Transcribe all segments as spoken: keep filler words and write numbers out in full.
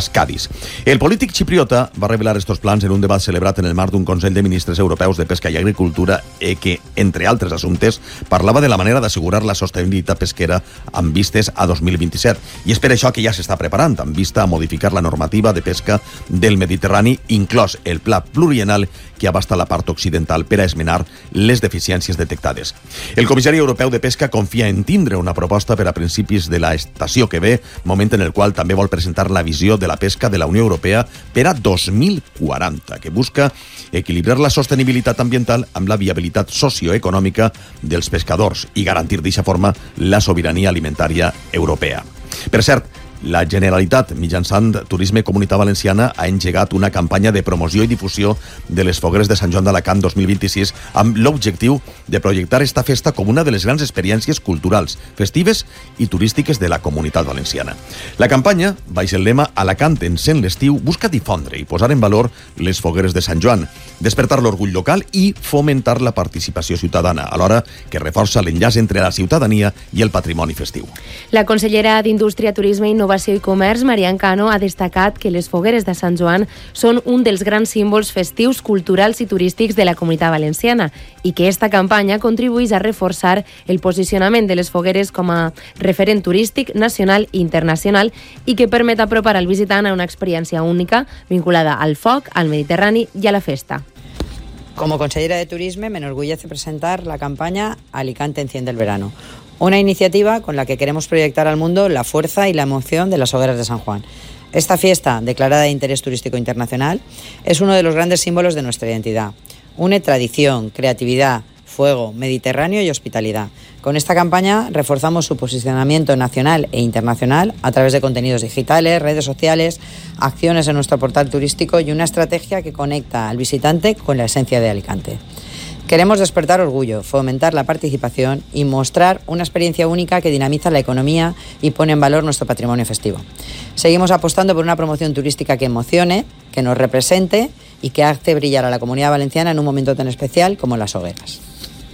Pescadis. El polític xipriota va revelar estos plans en un debat celebrat en el marc d'un Consell de Ministres Europeus de Pesca i Agricultura eh, que, entre altres assumptes, parlava de la manera d'assegurar la sostenibilitat pesquera amb vistes a dos mil vint-i-set. I és per això que ja s'està preparant, amb vista a modificar la normativa de pesca del Mediterrani, inclòs el pla pluriennal que abasta la part occidental per a esmenar les deficiències detectades. El comissari europeu de pesca confia en tindre una proposta per a principis de la estació que ve, moment en el qual també vol presentar la visió de la pesca de la Unió Europea per a dos mil quaranta, que busca equilibrar la sostenibilitat ambiental amb la viabilitat socioeconòmica dels pescadors i garantir d'aquesta forma la sobirania alimentària europea. Per cert, la Generalitat, mitjançant Turisme Comunitat Valenciana, ha engegat una campanya de promoció i difusió de les fogueres de Sant Joan d'Alacant dos mil vint-i-sis amb l'objectiu de projectar esta festa com una de les grans experiències culturals, festives i turístiques de la Comunitat Valenciana. La campanya, baix el lema Alacant encén l'estiu, busca difondre i posar en valor les fogueres de Sant Joan, despertar l'orgull local i fomentar la participació ciutadana, alhora que reforça l'enllaç entre la ciutadania i el patrimoni festiu. La consellera d'Indústria, Turisme i Innovació i Comerç, Marian Cano, ha destacat que les fogueres de Sant Joan són un dels grans símbols festius, culturals i turístics de la Comunitat Valenciana i que esta campanya contribueix a reforçar el posicionament de les fogueres com a referent turístic nacional i internacional i que permet apropar al visitant a una experiència única vinculada al foc, al Mediterrani i a la festa. Como consellera de Turisme me enorgullece presentar la campaña Alicante enciende el verano, una iniciativa con la que queremos proyectar al mundo la fuerza y la emoción de las hogueras de San Juan. Esta fiesta, declarada de interés turístico internacional, es uno de los grandes símbolos de nuestra identidad. Une tradición, creatividad, fuego, Mediterráneo y hospitalidad. Con esta campaña reforzamos su posicionamiento nacional e internacional a través de contenidos digitales, redes sociales, acciones en nuestro portal turístico y una estrategia que conecta al visitante con la esencia de Alicante. Queremos despertar orgullo, fomentar la participación y mostrar una experiencia única que dinamiza la economía y pone en valor nuestro patrimonio festivo. Seguimos apostando por una promoción turística que emocione, que nos represente y que hace brillar a la Comunidad Valenciana en un momento tan especial como las hogueras.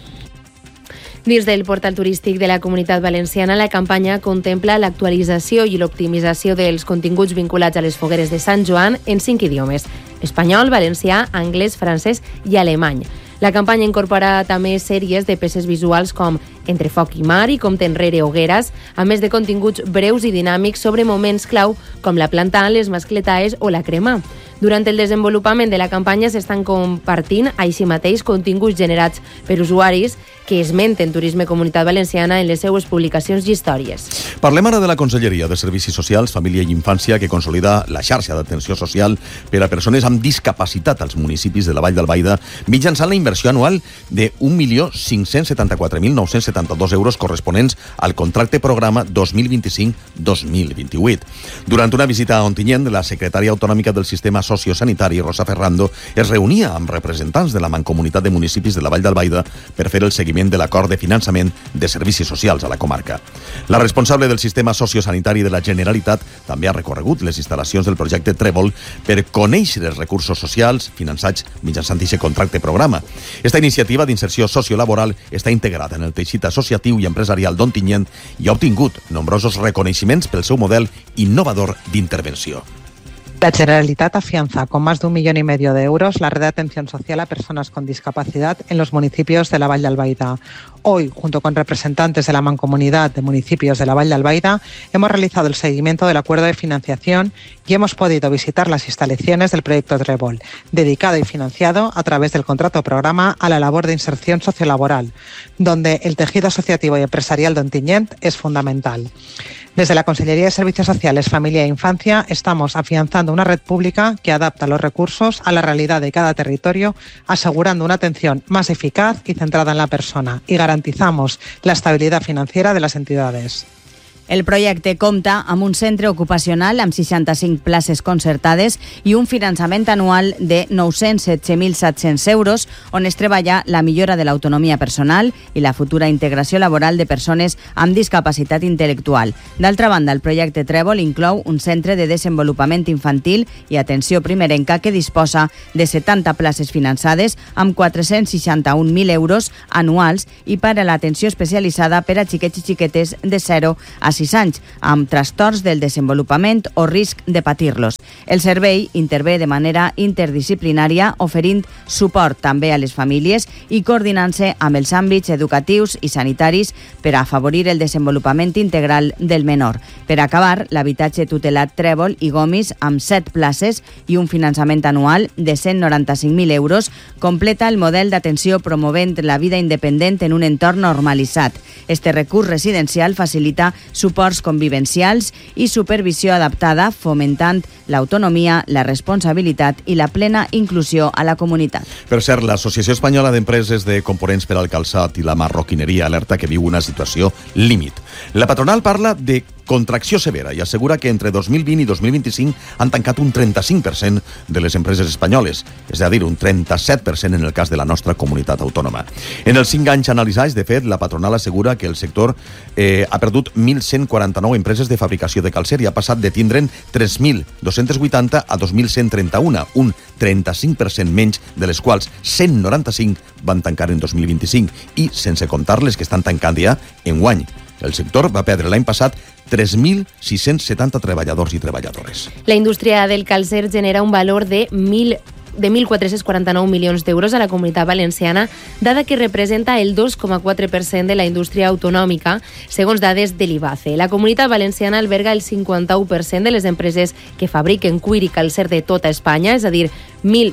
Dins del portal turístic de la Comunitat Valenciana, la campanya contempla l'actualització i l'optimització dels continguts vinculats a les fogueres de Sant Joan en cinc idiomes: espanyol, valencià, anglès, francès i alemany. La campanya incorpora també sèries de peces visuals com Entre foc i mar i Compte enrere hogueres, a més de continguts breus i dinàmics sobre moments clau com la planta, les mascletaes o la crema. Durant el desenvolupament de la campanya s'estan compartint així mateix continguts generats per usuaris que esmenten Turisme Comunitat Valenciana en les seues publicacions i històries. Parlem ara de la Conselleria de Servicis Socials, Família i Infància, que consolida la xarxa d'atenció social per a persones amb discapacitat als municipis de la Vall d'Albaida mitjançant la inversió anual de un milió cinc-cents setanta-quatre mil nou-cents setanta-dos euros corresponents al contracte programa dos mil vint-i-cinc dos mil vint-i-vuit. Durant una visita a Ontinyent, la secretària autonòmica del sistema sociosanitari, Rosa Ferrando, es reunia amb representants de la Mancomunitat de Municipis de la Vall d'Albaida per fer el seguiment de l'acord de finançament de servicis socials a la comarca. La responsable del sistema sociosanitari de la Generalitat també ha recorregut les instal·lacions del projecte Trèvol per conèixer els recursos socials finançats mitjançant aquest contracte programa. Esta iniciativa d'inserció sociolaboral està integrada en el teixit associatiu i empresarial d'Ontinyent i ha obtingut nombrosos reconeixements pel seu model innovador d'intervenció. La Generalitat afianza con más de un millón y medio de euros la red de atención social a personas con discapacidad en los municipios de la Vall d'Albaida. Hoy, junto con representantes de la Mancomunidad de Municipios de la Vall d'Albaida, hemos realizado el seguimiento del acuerdo de financiación y hemos podido visitar las instalaciones del proyecto Trèvol, dedicado y financiado a través del contrato programa a la labor de inserción sociolaboral, donde el tejido asociativo y empresarial de Ontinyent es fundamental. Desde la Consellería de Servicios Sociales, Familia e Infancia estamos afianzando una red pública que adapta los recursos a la realidad de cada territorio, asegurando una atención más eficaz y centrada en la persona, y garantizamos la estabilidad financiera de las entidades. El projecte compta amb un centre ocupacional amb seixanta-cinc places concertades i un finançament anual de nou-cents setze mil set-cents euros on es treballa la millora de l'autonomia personal i la futura integració laboral de persones amb discapacitat intel·lectual. D'altra banda, el projecte Trèvol inclou un centre de desenvolupament infantil i atenció primerenca que disposa de setanta places finançades amb quatre-cents seixanta-un mil euros anuals i per a l'atenció especialitzada per a xiquets i xiquetes de zero a sis anys amb trastorns del desenvolupament o risc de patir-los. El servei intervé de manera interdisciplinària, oferint suport també a les famílies i coordinant-se amb els àmbits educatius i sanitaris per a afavorir el desenvolupament integral del menor. Per acabar, l'habitatge tutelat Trèvol i Gomis, amb set places i un finançament anual de cent noranta-cinc mil euros, completa el model d'atenció promovent la vida independent en un entorn normalitzat. Este recurs residencial facilita suports convivencials i supervisió adaptada, fomentant l'autonomia, la responsabilitat i la plena inclusió a la comunitat. Per cert, l'Associació Espanyola d'Empreses de Components per al Calçat i la Marroquineria alerta que viu una situació límit. La patronal parla de contracció severa i assegura que entre dos mil vint i dos mil vint-i-cinc han tancat un trenta-cinc per cent de les empreses espanyoles, és a dir, un trenta-set per cent en el cas de la nostra comunitat autònoma. En els cinc anys analitzats, de fet, la patronal assegura que el sector eh, ha perdut mil cent quaranta-nou empreses de fabricació de calcer i ha passat de tindre'n tres mil dos-cents vuitanta a dos mil cent trenta-un, un trenta-cinc per cent menys, de les quals cent noranta-cinc van tancar en dos mil vint-i-cinc i sense comptar les que estan tancant ja enguany. El sector va perdre l'any passat tres mil sis-cents setanta treballadors i treballadores. La indústria del calcer genera un valor de mil de mil quatre-cents quaranta-nou milions d'euros a la Comunitat Valenciana, dada que representa el dos coma quatre per cent de la indústria autonòmica, segons dades de l'I B A C E. La Comunitat Valenciana alberga el cinquanta-u per cent de les empreses que fabriquen cuir i calcer de tota Espanya, és a dir, mil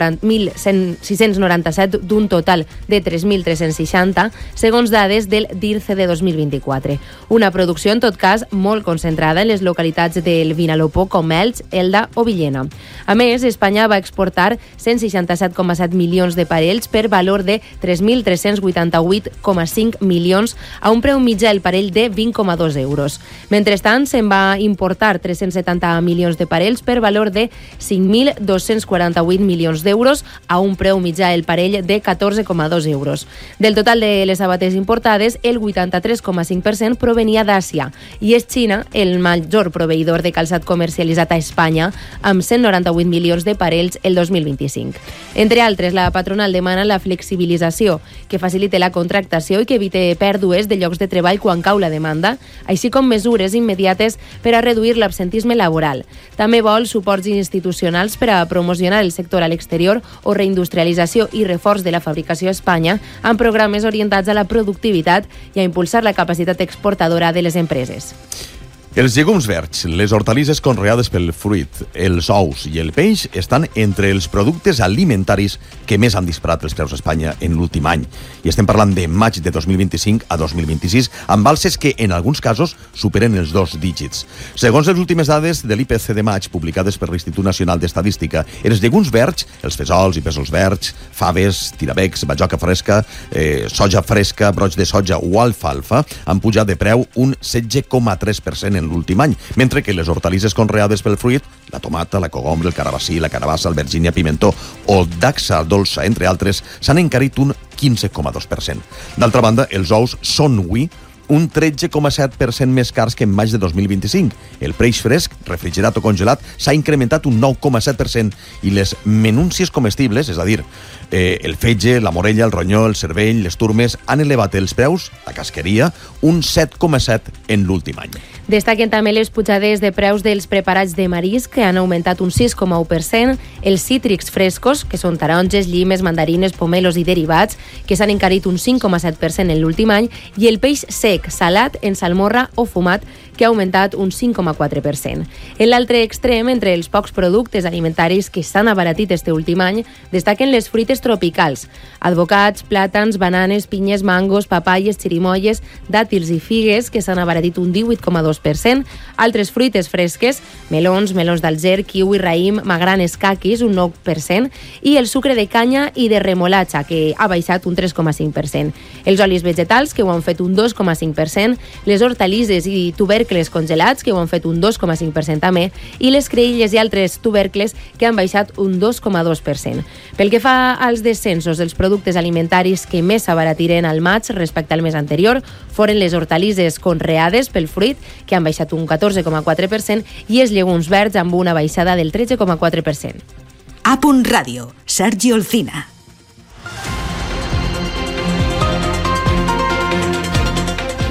sis-cents noranta-set d'un total de tres mil tres-cents seixanta, segons dades del DIRCE de dos mil vint-i-quatre. Una producció, en tot cas, molt concentrada en les localitats del Vinalopó com Elx, Elda o Villena. A més, Espanya va exportar cent seixanta-set coma set milions de parells per valor de tres mil tres-cents vuitanta-vuit coma cinc milions a un preu mitjà el parell de vint coma dos euros. Mentrestant, se'n va importar tres-cents setanta milions de parells per valor de cinc mil dos-cents quaranta-vuit milions d'euros a un preu mitjà el parell de catorze coma dos euros. Del total de les sabates importades, el vuitanta-tres coma cinc per cent provenia d'Àsia i és Xina el major proveïdor de calçat comercialitzat a Espanya, amb cent noranta-vuit milions de parells el dos mil vint-i-cinc. Entre altres, la patronal demana la flexibilització que facilite la contractació i que evite pèrdues de llocs de treball quan cau la demanda, així com mesures immediates per a reduir l'absentisme laboral. També vol suports institucionals per a promocionar el sector a l'exterior o reindustrialització i reforç de la fabricació a Espanya amb programes orientats a la productivitat i a impulsar la capacitat exportadora de les empreses. Els llegums verds, les hortalisses conreades pel fruit, els ous i el peix estan entre els productes alimentaris que més han disparat els preus a Espanya en l'últim any. I estem parlant de maig de dos mil vint-i-cinc a dos mil vint-i-sis, amb alces que en alguns casos superen els dos dígits. Segons les últimes dades de l'I P C de maig publicades per l'Institut Nacional d'Estadística, els llegums verds, els fesols i pèsols verds, faves, tirabecs, bajoca fresca, eh, soja fresca, broig de soja o alfalfa, han pujat de preu un setze coma tres per cent en l'últim any, mentre que les hortalisses conreades pel fruit, la tomata, la cogombre, el carabassí, la carabassa, el vergínia, pimentó o dacsa dolça, entre altres, s'han encarit un quinze coma dos per cent. D'altra banda, els ous són avui un tretze coma set per cent més cars que en maig de dos mil vint-i-cinc. El peix fresc, refrigerat o congelat, s'ha incrementat un nou coma set per cent i les menúncies comestibles, és a dir, eh, el fetge, la morella, el ronyó, el cervell, les turmes, han elevat els preus, la casqueria, un set coma set en l'últim any. Destaquen també les pujades de preus dels preparats de marisc, que han augmentat un sis coma u per cent, els cítrics frescos, que són taronges, llimes, mandarines, pomelos i derivats, que s'han encarit un cinc coma set per cent en l'últim any, i el peix sec, salat, en salmorra o fumat, que ha augmentat un cinc coma quatre per cent. En l'altre extrem, entre els pocs productes alimentaris que s'han abaratit este últim any, destaquen les fruites tropicals, advocats, plàtans, bananes, pinyes, mangos, papaies, xirimoies, dàtils i figues, que s'han abaratit un divuit coma dos per cent, altres fruites fresques, melons, melons d'Alger, kiwi, raïm, magranes, caquis, un nou per cent, i el sucre de canya i de remolatxa, que ha baixat un tres coma cinc per cent. Els olis vegetals, que ho han fet un dos coma cinc per cent, les hortalisses i tubercles congelats, que ho han fet un dos coma cinc per cent també, i les creïlles i altres tubercles, que han baixat un dos coma dos per cent. Pel que fa als descensos dels productes alimentaris que més s'abaratiren al maig respecte al mes anterior, foren les hortalisses conreades pel fruit, que han baixat un catorze coma quatre per cent, i els llegums verds amb una baixada del tretze coma quatre per cent. A Punt Ràdio, Sergi Olcina.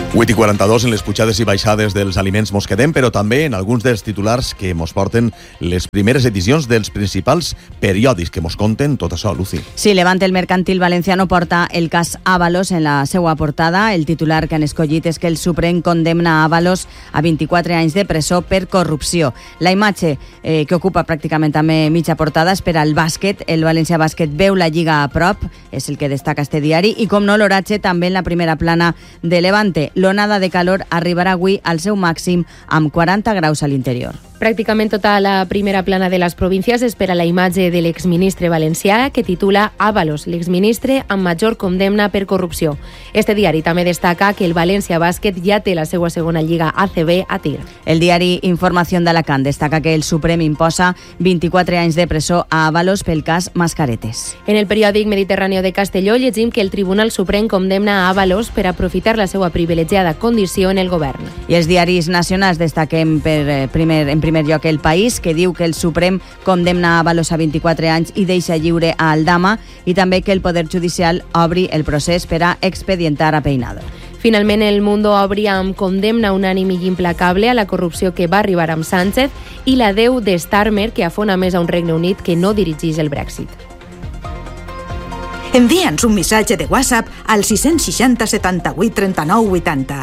vuit i quaranta-dos en les pujades i baixades dels aliments mos quedem, però també en alguns dels titulars que mos porten les primeres edicions dels principals periòdics que mos conten tot això, Lucy. Sí, Levante, el mercantil valenciano, porta el cas Ábalos en la seva portada. El titular que han escollit és que el Suprem condemna Ábalos a vint-i-quatre anys de presó per corrupció. La imatge eh, que ocupa pràcticament també mitja portada és per al bàsquet. El València Bàsquet veu la Lliga a prop, és el que destaca este diari, i com no l'oratge també en la primera plana de Levante. L'onada de calor arribarà avui al seu màxim amb quaranta graus a l'interior. Pràcticament tota la primera plana de les províncies espera la imatge de l'exministre valencià que titula Ábalos, l'exministre amb major condemna per corrupció. Este diari també destaca que el València Bàsquet ja té la seva segona lliga A C B a tir. El diari Informació d'Alacant destaca que el Suprem imposa vint-i-quatre anys de presó a Ábalos pel cas Mascaretes. En el periòdic Mediterráneo de Castelló llegim que el Tribunal Suprem condemna a Ábalos per aprofitar la seva privilegiada condició en el govern. I els diaris nacionals destaquen per eh, primer, en primer lloc El País, que diu que el Suprem condemna a Ábalos a vint-i-quatre anys i deixa lliure a Aldama, i també que el Poder Judicial obri el procés per a expedientar a Peinado. Finalment, El Mundo obri amb condemna unànime i implacable a la corrupció que va arribar amb Sánchez i la deu de Starmer, que afona més a un Regne Unit que no dirigeix el Brexit. Envia'ns un missatge de WhatsApp al sis seixanta setanta-vuit trenta-nou vuitanta.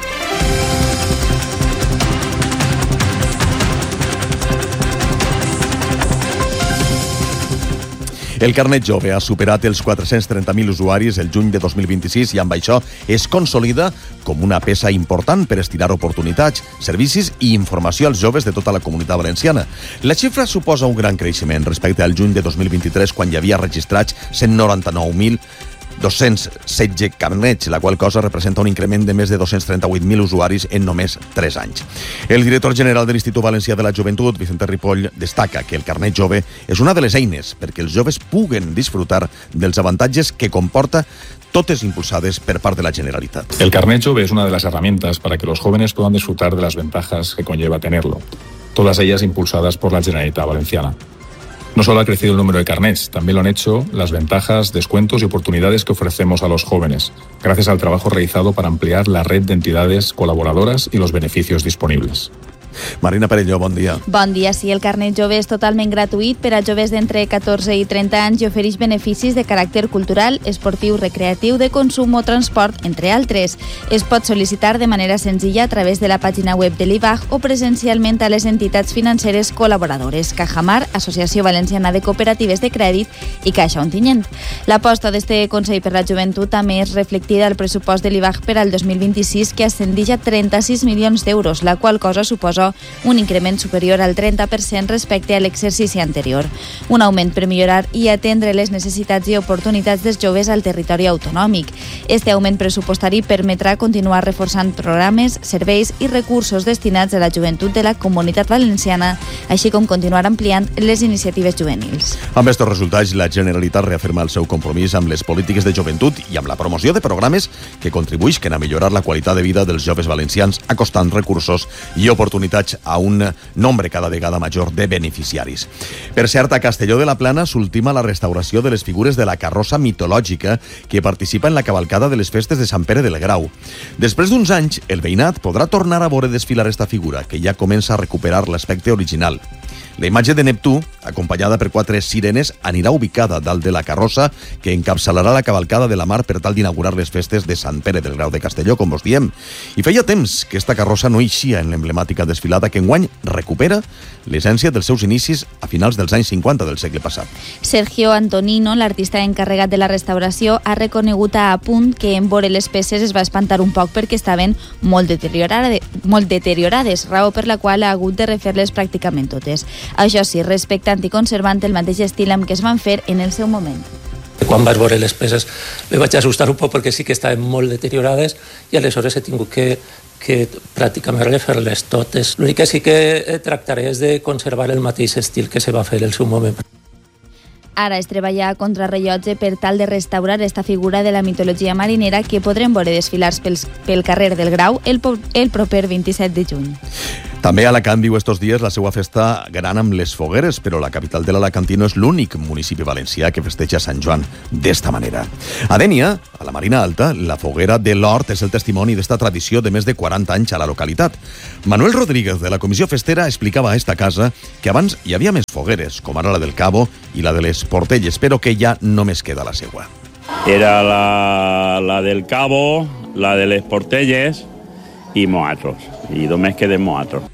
El carnet jove ha superat els quatre-cents trenta mil usuaris el juny de dos mil vint-i-sis i amb això es consolida com una peça important per estirar oportunitats, servicis i informació als joves de tota la comunitat valenciana. La xifra suposa un gran creixement respecte al juny de dos mil vint-i-tres, quan hi havia registrats cent noranta-nou mil dos-cents setze carnets, la qual cosa representa un increment de més de dos-cents trenta-vuit mil usuaris en només tres anys. El director general de l'Institut Valencià de la Joventut, Vicente Ripoll, destaca que el carnet jove és una de les eines perquè els joves puguen disfrutar dels avantatges que comporta, totes impulsades por parte de la Generalitat. El carnet jove es una de las herramientas para que los jóvenes puedan disfrutar de las ventajas que conlleva tenerlo, todas ellas impulsadas por la Generalitat Valenciana. No solo ha crecido el número de carnets, también lo han hecho las ventajas, descuentos y oportunidades que ofrecemos a los jóvenes, gracias al trabajo realizado para ampliar la red de entidades colaboradoras y los beneficios disponibles. Marina Perelló, bon dia. Bon dia. Sí, el carnet jove és totalment gratuït per a joves d'entre catorze i trenta anys i ofereix beneficis de caràcter cultural, esportiu, recreatiu, de consum o transport, entre altres. Es pot sol·licitar de manera senzilla a través de la pàgina web de l'I V A G o presencialment a les entitats financeres col·laboradores, Cajamar, Associació Valenciana de Cooperatives de Crèdit i Caixa Ontinyent. L'aposta d'este Consell per la Joventut també és reflectida al pressupost de l'I V A G per al dos mil vint-i-sis, que ascendeix a trenta-sis milions d'euros, la qual cosa suposa un increment superior al trenta per cent respecte a l'exercici anterior. Un augment per millorar i atendre les necessitats i oportunitats dels joves al territori autonòmic. Este augment pressupostari permetrà continuar reforçant programes, serveis i recursos destinats a la joventut de la Comunitat Valenciana, així com continuar ampliant les iniciatives juvenils. Amb aquests resultats, la Generalitat reafirma el seu compromís amb les polítiques de joventut i amb la promoció de programes que contribuïsquen a millorar la qualitat de vida dels joves valencians, acostant recursos i oportunitats a un nombre cada vegada major de beneficiaris. Per cert, a Castelló de la Plana s'ultima la restauració de les figures de la carrossa mitològica que participa en la cavalcada de les festes de Sant Pere del Grau. Després d'uns anys, el veïnat podrà tornar a veure desfilar esta figura, que ja comença a recuperar l'aspecte original. La imatge de Neptú, acompanyada per quatre sirenes, anirà ubicada dalt de la carrossa que encapçalarà la cavalcada de la mar per tal d'inaugurar les festes de Sant Pere del Grau de Castelló, com vos diem. I feia temps que esta carrossa no eixia en l'emblemàtica desfilada que enguany recupera l'essència dels seus inicis a finals dels anys cinquanta del segle passat. Sergio Antonino, l'artista encarregat de la restauració, ha reconegut a Apunt que en veure les peces es va espantar un poc perquè estaven molt, deteriorade, molt deteriorades, raó per la qual ha hagut de refer-les pràcticament totes. Això sí, respectant i conservant el mateix estil amb què es van fer en el seu moment. Quan vaig veure les peces me vaig assustar un poc perquè sí que estaven molt deteriorades i aleshores he tingut que, que pràcticament refer-les totes. L'únic que sí que tractaré és de conservar el mateix estil que se va fer en el seu moment. Ara es treballa a contrarrellotge per tal de restaurar esta figura de la mitologia marinera que podrem veure desfilar pel, pel carrer del Grau el, el proper vint-i-set de juny. També Alacant viu estos dies la seva festa gran amb les fogueres, però la capital de l'Alacantí no és l'únic municipi valencià que festeja Sant Joan d'esta manera. A Dénia, a la Marina Alta, la foguera de l'Hort és el testimoni d'esta tradició de més de quaranta anys a la localitat. Manuel Rodríguez, de la Comissió Festera, explicava a esta casa que abans hi havia més fogueres, com ara la del Cabo i la de les Portelles, però que ja només queda la seua. Era la, la del Cabo, la de les Portelles i nosaltres, i només quedem nosaltres.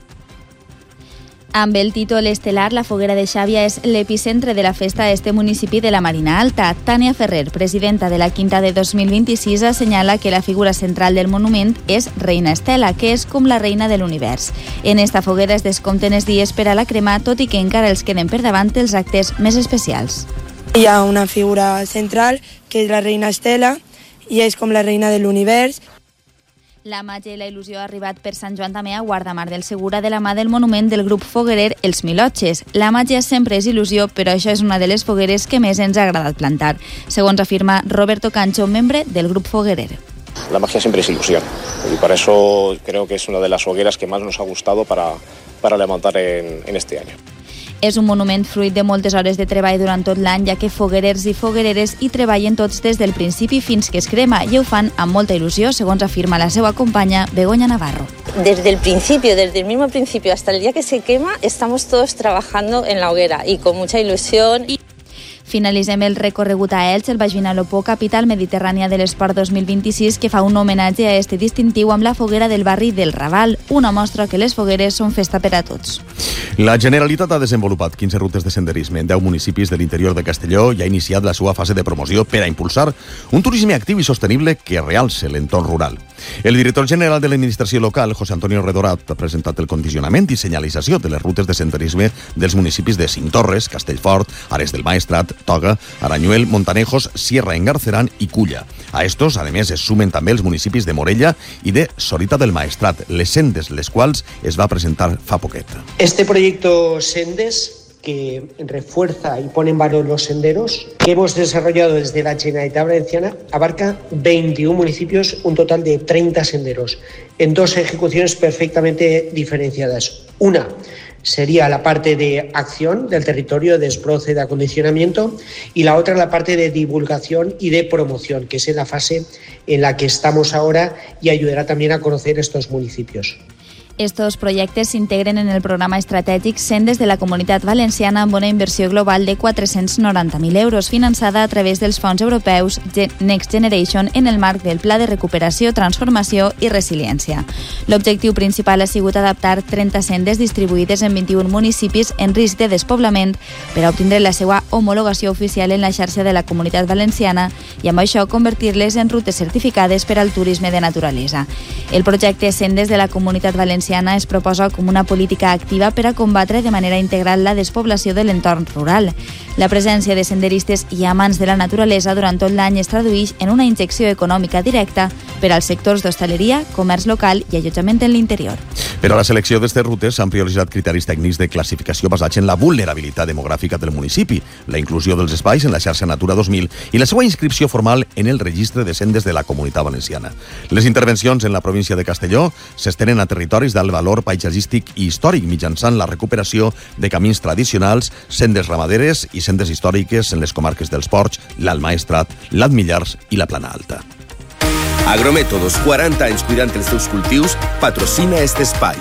Amb el títol estel·lar, la foguera de Xàbia és l'epicentre de la festa d'este municipi de la Marina Alta. Tània Ferrer, presidenta de la Quinta de dos mil vint-i-sis, assenyala que la figura central del monument és Reina Estela, que és com la reina de l'univers. En esta foguera es descompten els dies per a la crema, tot i que encara els queden per davant els actes més especials. Hi ha una figura central, que és la Reina Estela, i és com la reina de l'univers. La màgia i la il·lusió ha arribat per Sant Joan també a Guardamar del Segura de la mà del monument del grup foguerer Els Milotxes. La màgia sempre és il·lusió, però això és una de les fogueres que més ens ha agradat plantar, segons afirma Roberto Cancho, membre del grup foguerer. La magia siempre es ilusión y por eso creo que es una de las hogueras que más nos ha gustado para, para levantar en, en este año. És un monument fruit de moltes hores de treball durant tot l'any, ja que foguerers i foguereres hi treballen tots des del principi fins que es crema i ho fan amb molta il·lusió, segons afirma la seva companya Begoña Navarro. Desde el principio, desde el mismo principio hasta el día que se quema, estamos todos trabajando en la hoguera y con mucha ilusión. Y... Finalitzem el recorregut a Elx, el Baix Vinalopó, capital mediterrània de l'esport dos mil vint-i-sis, que fa un homenatge a este distintiu amb la foguera del barri del Raval, una mostra que les fogueres són festa per a tots. La Generalitat ha desenvolupat quinze rutes de senderisme en deu municipis de l'interior de Castelló i ha iniciat la seva fase de promoció per a impulsar un turisme actiu i sostenible que realce l'entorn rural. El director general de l'administració local, José Antonio Redorat, ha presentat el condicionament i senyalització de les rutes de senderisme dels municipis de Cintorres, Castellfort, Ares del Maestrat, Toga, Aranyuel, Montanejos, Sierra Engarceran i Culla. A estos, a més, es sumen també els municipis de Morella i de Sorita del Maestrat, les sendes, les quals es va presentar fa poquet. Este proyecto Sendes, que refuerza y pone en valor los senderos, que hemos desarrollado desde la Generalitat Valenciana, abarca veintiún municipios, un total de treinta senderos, en dos ejecuciones perfectamente diferenciadas. Una sería la parte de acción del territorio, de desbroce, de acondicionamiento, y la otra la parte de divulgación y de promoción, que es en la fase en la que estamos ahora y ayudará también a conocer estos municipios. Estos projectes s'integren en el programa estratègic Sendes de la Comunitat Valenciana amb una inversió global de quatre-cents noranta mil euros finançada a través dels fons europeus Next Generation en el marc del Pla de Recuperació, Transformació i Resiliència. L'objectiu principal ha sigut adaptar trenta sendes distribuïdes en vint-i-un municipis en risc de despoblament per a obtindre la seva homologació oficial en la xarxa de la Comunitat Valenciana i amb això convertir-les en rutes certificades per al turisme de naturalesa. El projecte Sendes de la Comunitat Valenciana es proposa com una política activa per a combatre de manera integral la despoblació de l'entorn rural. La presència de senderistes i amants de la naturalesa durant tot l'any es tradueix en una injecció econòmica directa per als sectors d'hostaleria, comerç local i allotjament en l'interior. Per a la selecció d'aquestes rutes s'han prioritzat criteris tècnics de classificació basats en la vulnerabilitat demogràfica del municipi, la inclusió dels espais en la xarxa Natura dos mil i la seva inscripció formal en el registre de sendes de la Comunitat Valenciana. Les intervencions en la província de Castelló s'estenen a territoris d'alt valor paisatgístic i històric mitjançant la recuperació de camins tradicionals, sendes ramaderes i sendes històriques en les comarques dels Ports, l'Alt Maestrat, l'Alt Millars i la Plana Alta. Agrométodos, quaranta anys cuidant els teus cultius, patrocina este espai.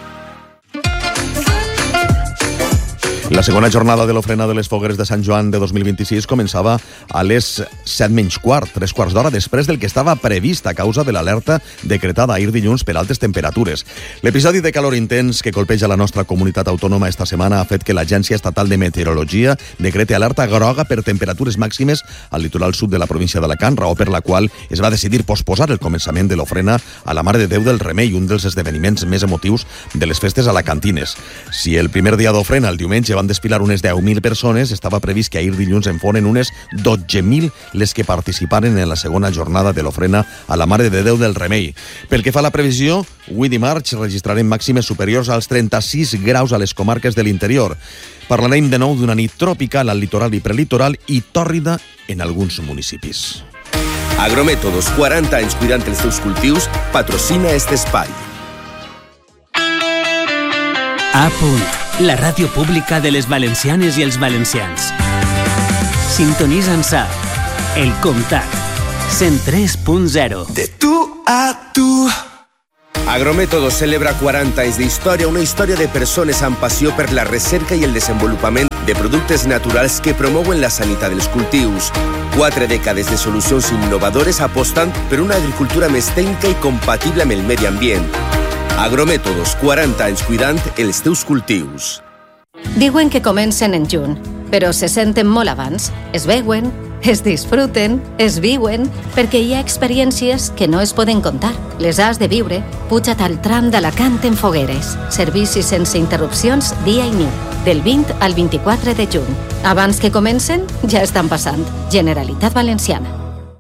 La segona jornada de l'ofrena de les fogueres de Sant Joan de dos mil vint-i-sis començava a les set menys quart, tres quarts d'hora després del que estava previst a causa de l'alerta decretada ahir dilluns per altes temperatures. L'episodi de calor intens que colpeja la nostra comunitat autònoma esta setmana ha fet que l'Agència Estatal de Meteorologia decrete alerta groga per temperatures màximes al litoral sud de la província d'Alacant, raó per la qual es va decidir posposar el començament de l'ofrena a la Mare de Déu del Remei, un dels esdeveniments més emotius de les festes alacantines. Si el primer dia d'ofrena, el diumenge, van desfilar unes deu mil persones, estava previst que ahir dilluns en foren unes dotze mil les que participaren en la segona jornada de l'ofrena a la Mare de Déu del Remei. Pel que fa a la previsió, avui dimarts registrarem màximes superiors als trenta-sis graus a les comarques de l'interior. Parlarem de nou d'una nit tropical al litoral i prelitoral i tòrrida en alguns municipis. Agrométodos, quaranta anys cuidant els teus cultius, patrocina este espai. A punt, la ràdio pública de les valencianes i els valencians. Sintonitza'ns a El Comtat, cent tres punt zero. De tu a tu. Agrométodos celebra quaranta anys d'història, una història de persones amb passió per la recerca i el desenvolupament de productes naturals que promouen la sanitat dels cultius. Quatre dècades de solucions innovadores apostant per una agricultura més tècnica i compatible amb el medi ambient. Agrométodos, quaranta anys cuidant els teus cultius. Diuen que comencen en juny, però se senten molt abans. Es veuen, es disfruten, es viuen, perquè hi ha experiències que no es poden contar. Les has de viure. Puja't al tram d'Alacant en Fogueres. Servicis sense interrupcions dia i nit, del vint al vint-i-quatre de juny. Abans que comencen, ja estan passant. Generalitat Valenciana.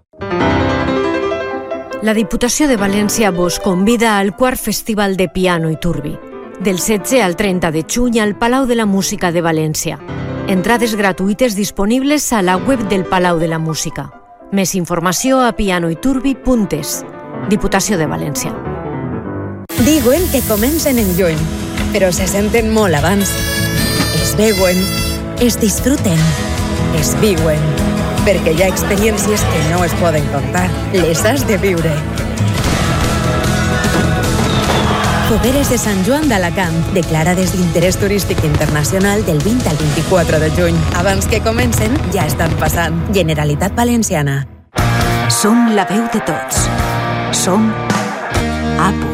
La Diputació de València vos convida al quart Festival de Piano i Turbi, del setze al trenta de juny al Palau de la Música de València. Entrades gratuïtes disponibles a la web del Palau de la Música. Més informació a pianoiturbi punt es. Diputació de València. Diuen que comencen en juny, però se senten molt abans. Es veuen, es disfruten, es viuen, perquè hi ha experiències que no es poden contar. Les has de viure. Fogueres de Sant Joan d'Alacant, declarades d'interès turístic internacional del vint al vint-i-quatre de juny. Abans que comencen, ja estan passant. Generalitat Valenciana. Som la veu de tots. Som A punt.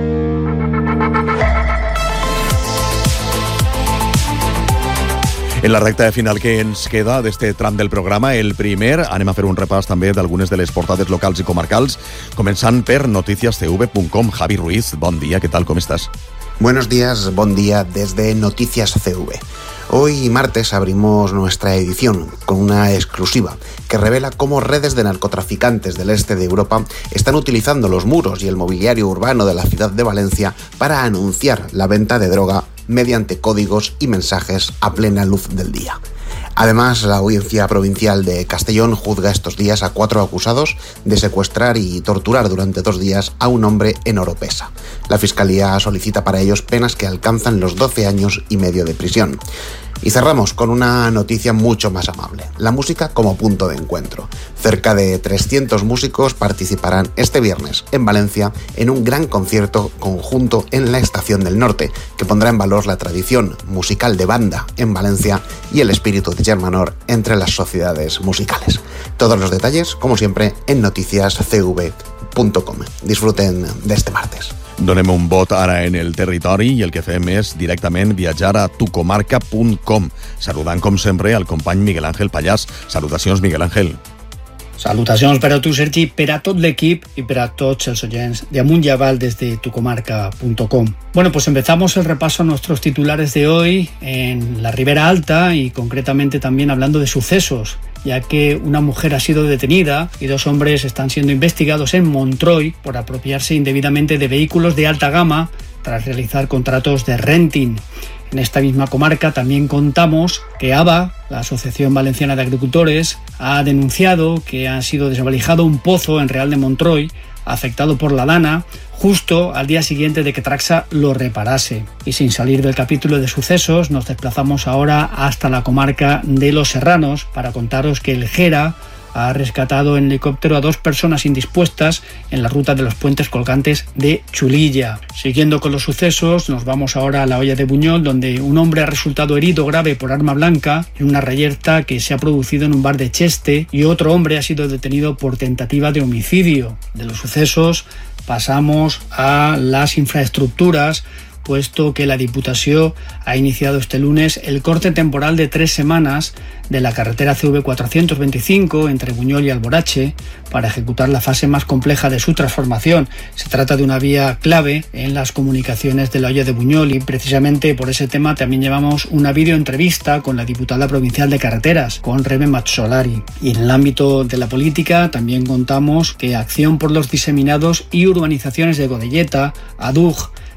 En la recta final que ens queda d'este tram del programa, el primer, anem a fer un repàs també d'algunes de les portades locals i comarcals, començant per noticias c v punt com. Javi Ruiz, bon dia, ¿qué tal? ¿Cómo estás? Buenos días, buen día desde Noticias C V. Hoy martes abrimos nuestra edición con una exclusiva que revela cómo redes de narcotraficantes del este de Europa están utilizando los muros y el mobiliario urbano de la ciudad de Valencia para anunciar la venta de droga mediante códigos y mensajes a plena luz del día. Además, la Audiencia Provincial de Castellón juzga estos días a cuatro acusados de secuestrar y torturar durante dos días a un hombre en Oropesa. La Fiscalía solicita para ellos penas que alcanzan los doce años y medio de prisión. Y cerramos con una noticia mucho más amable, la música como punto de encuentro. Cerca de trescientos músicos participarán este viernes en Valencia en un gran concierto conjunto en la Estación del Norte, que pondrá en valor la tradición musical de banda en Valencia y el espíritu de germanor entre las sociedades musicales. Todos los detalles, como siempre, en noticias c v punto com. Disfruten de este martes. Donem un vot ara en el territori i el que fem és directament viatjar a tucomarca punt com, saludant com sempre al company Miguel Ángel Pallàs. Salutacions, Miguel Ángel. Salutacions per a tu, Sergi, per a tot l'equip y per a tots els oyents de Amunt i Avall desde tucomarca punto com. Bueno, pues empezamos el repaso a nuestros titulares de hoy en la Ribera Alta y concretamente también hablando de sucesos, ya que una mujer ha sido detenida y dos hombres están siendo investigados en Montroi por apropiarse indebidamente de vehículos de alta gama tras realizar contratos de renting. En esta misma comarca también contamos que A B A, la Asociación Valenciana de Agricultores, ha denunciado que ha sido desvalijado un pozo en Real de Montroi afectado por la dana justo al día siguiente de que Traxa lo reparase. Y sin salir del capítulo de sucesos, nos desplazamos ahora hasta la comarca de Los Serranos para contaros que el Gera ha rescatado en helicóptero a dos personas indispuestas en la ruta de los puentes colgantes de Chulilla. Siguiendo con los sucesos, nos vamos ahora a la Hoya de Buñol, donde un hombre ha resultado herido grave por arma blanca en una reyerta que se ha producido en un bar de Cheste, y otro hombre ha sido detenido por tentativa de homicidio. De los sucesos pasamos a las infraestructuras, puesto que la Diputació ha iniciado este lunes el corte temporal de tres semanas de la carretera C V cuatrocientos veinticinco entre Buñol y Alborache para ejecutar la fase más compleja de su transformación. Se trata de una vía clave en las comunicaciones de la Hoya de Buñol y precisamente por ese tema también llevamos una videoentrevista con la diputada provincial de Carreteras, con Rebe Mazzolari. Y en el ámbito de la política también contamos que Acción por los Diseminados y Urbanizaciones de Godelleta, A D U G,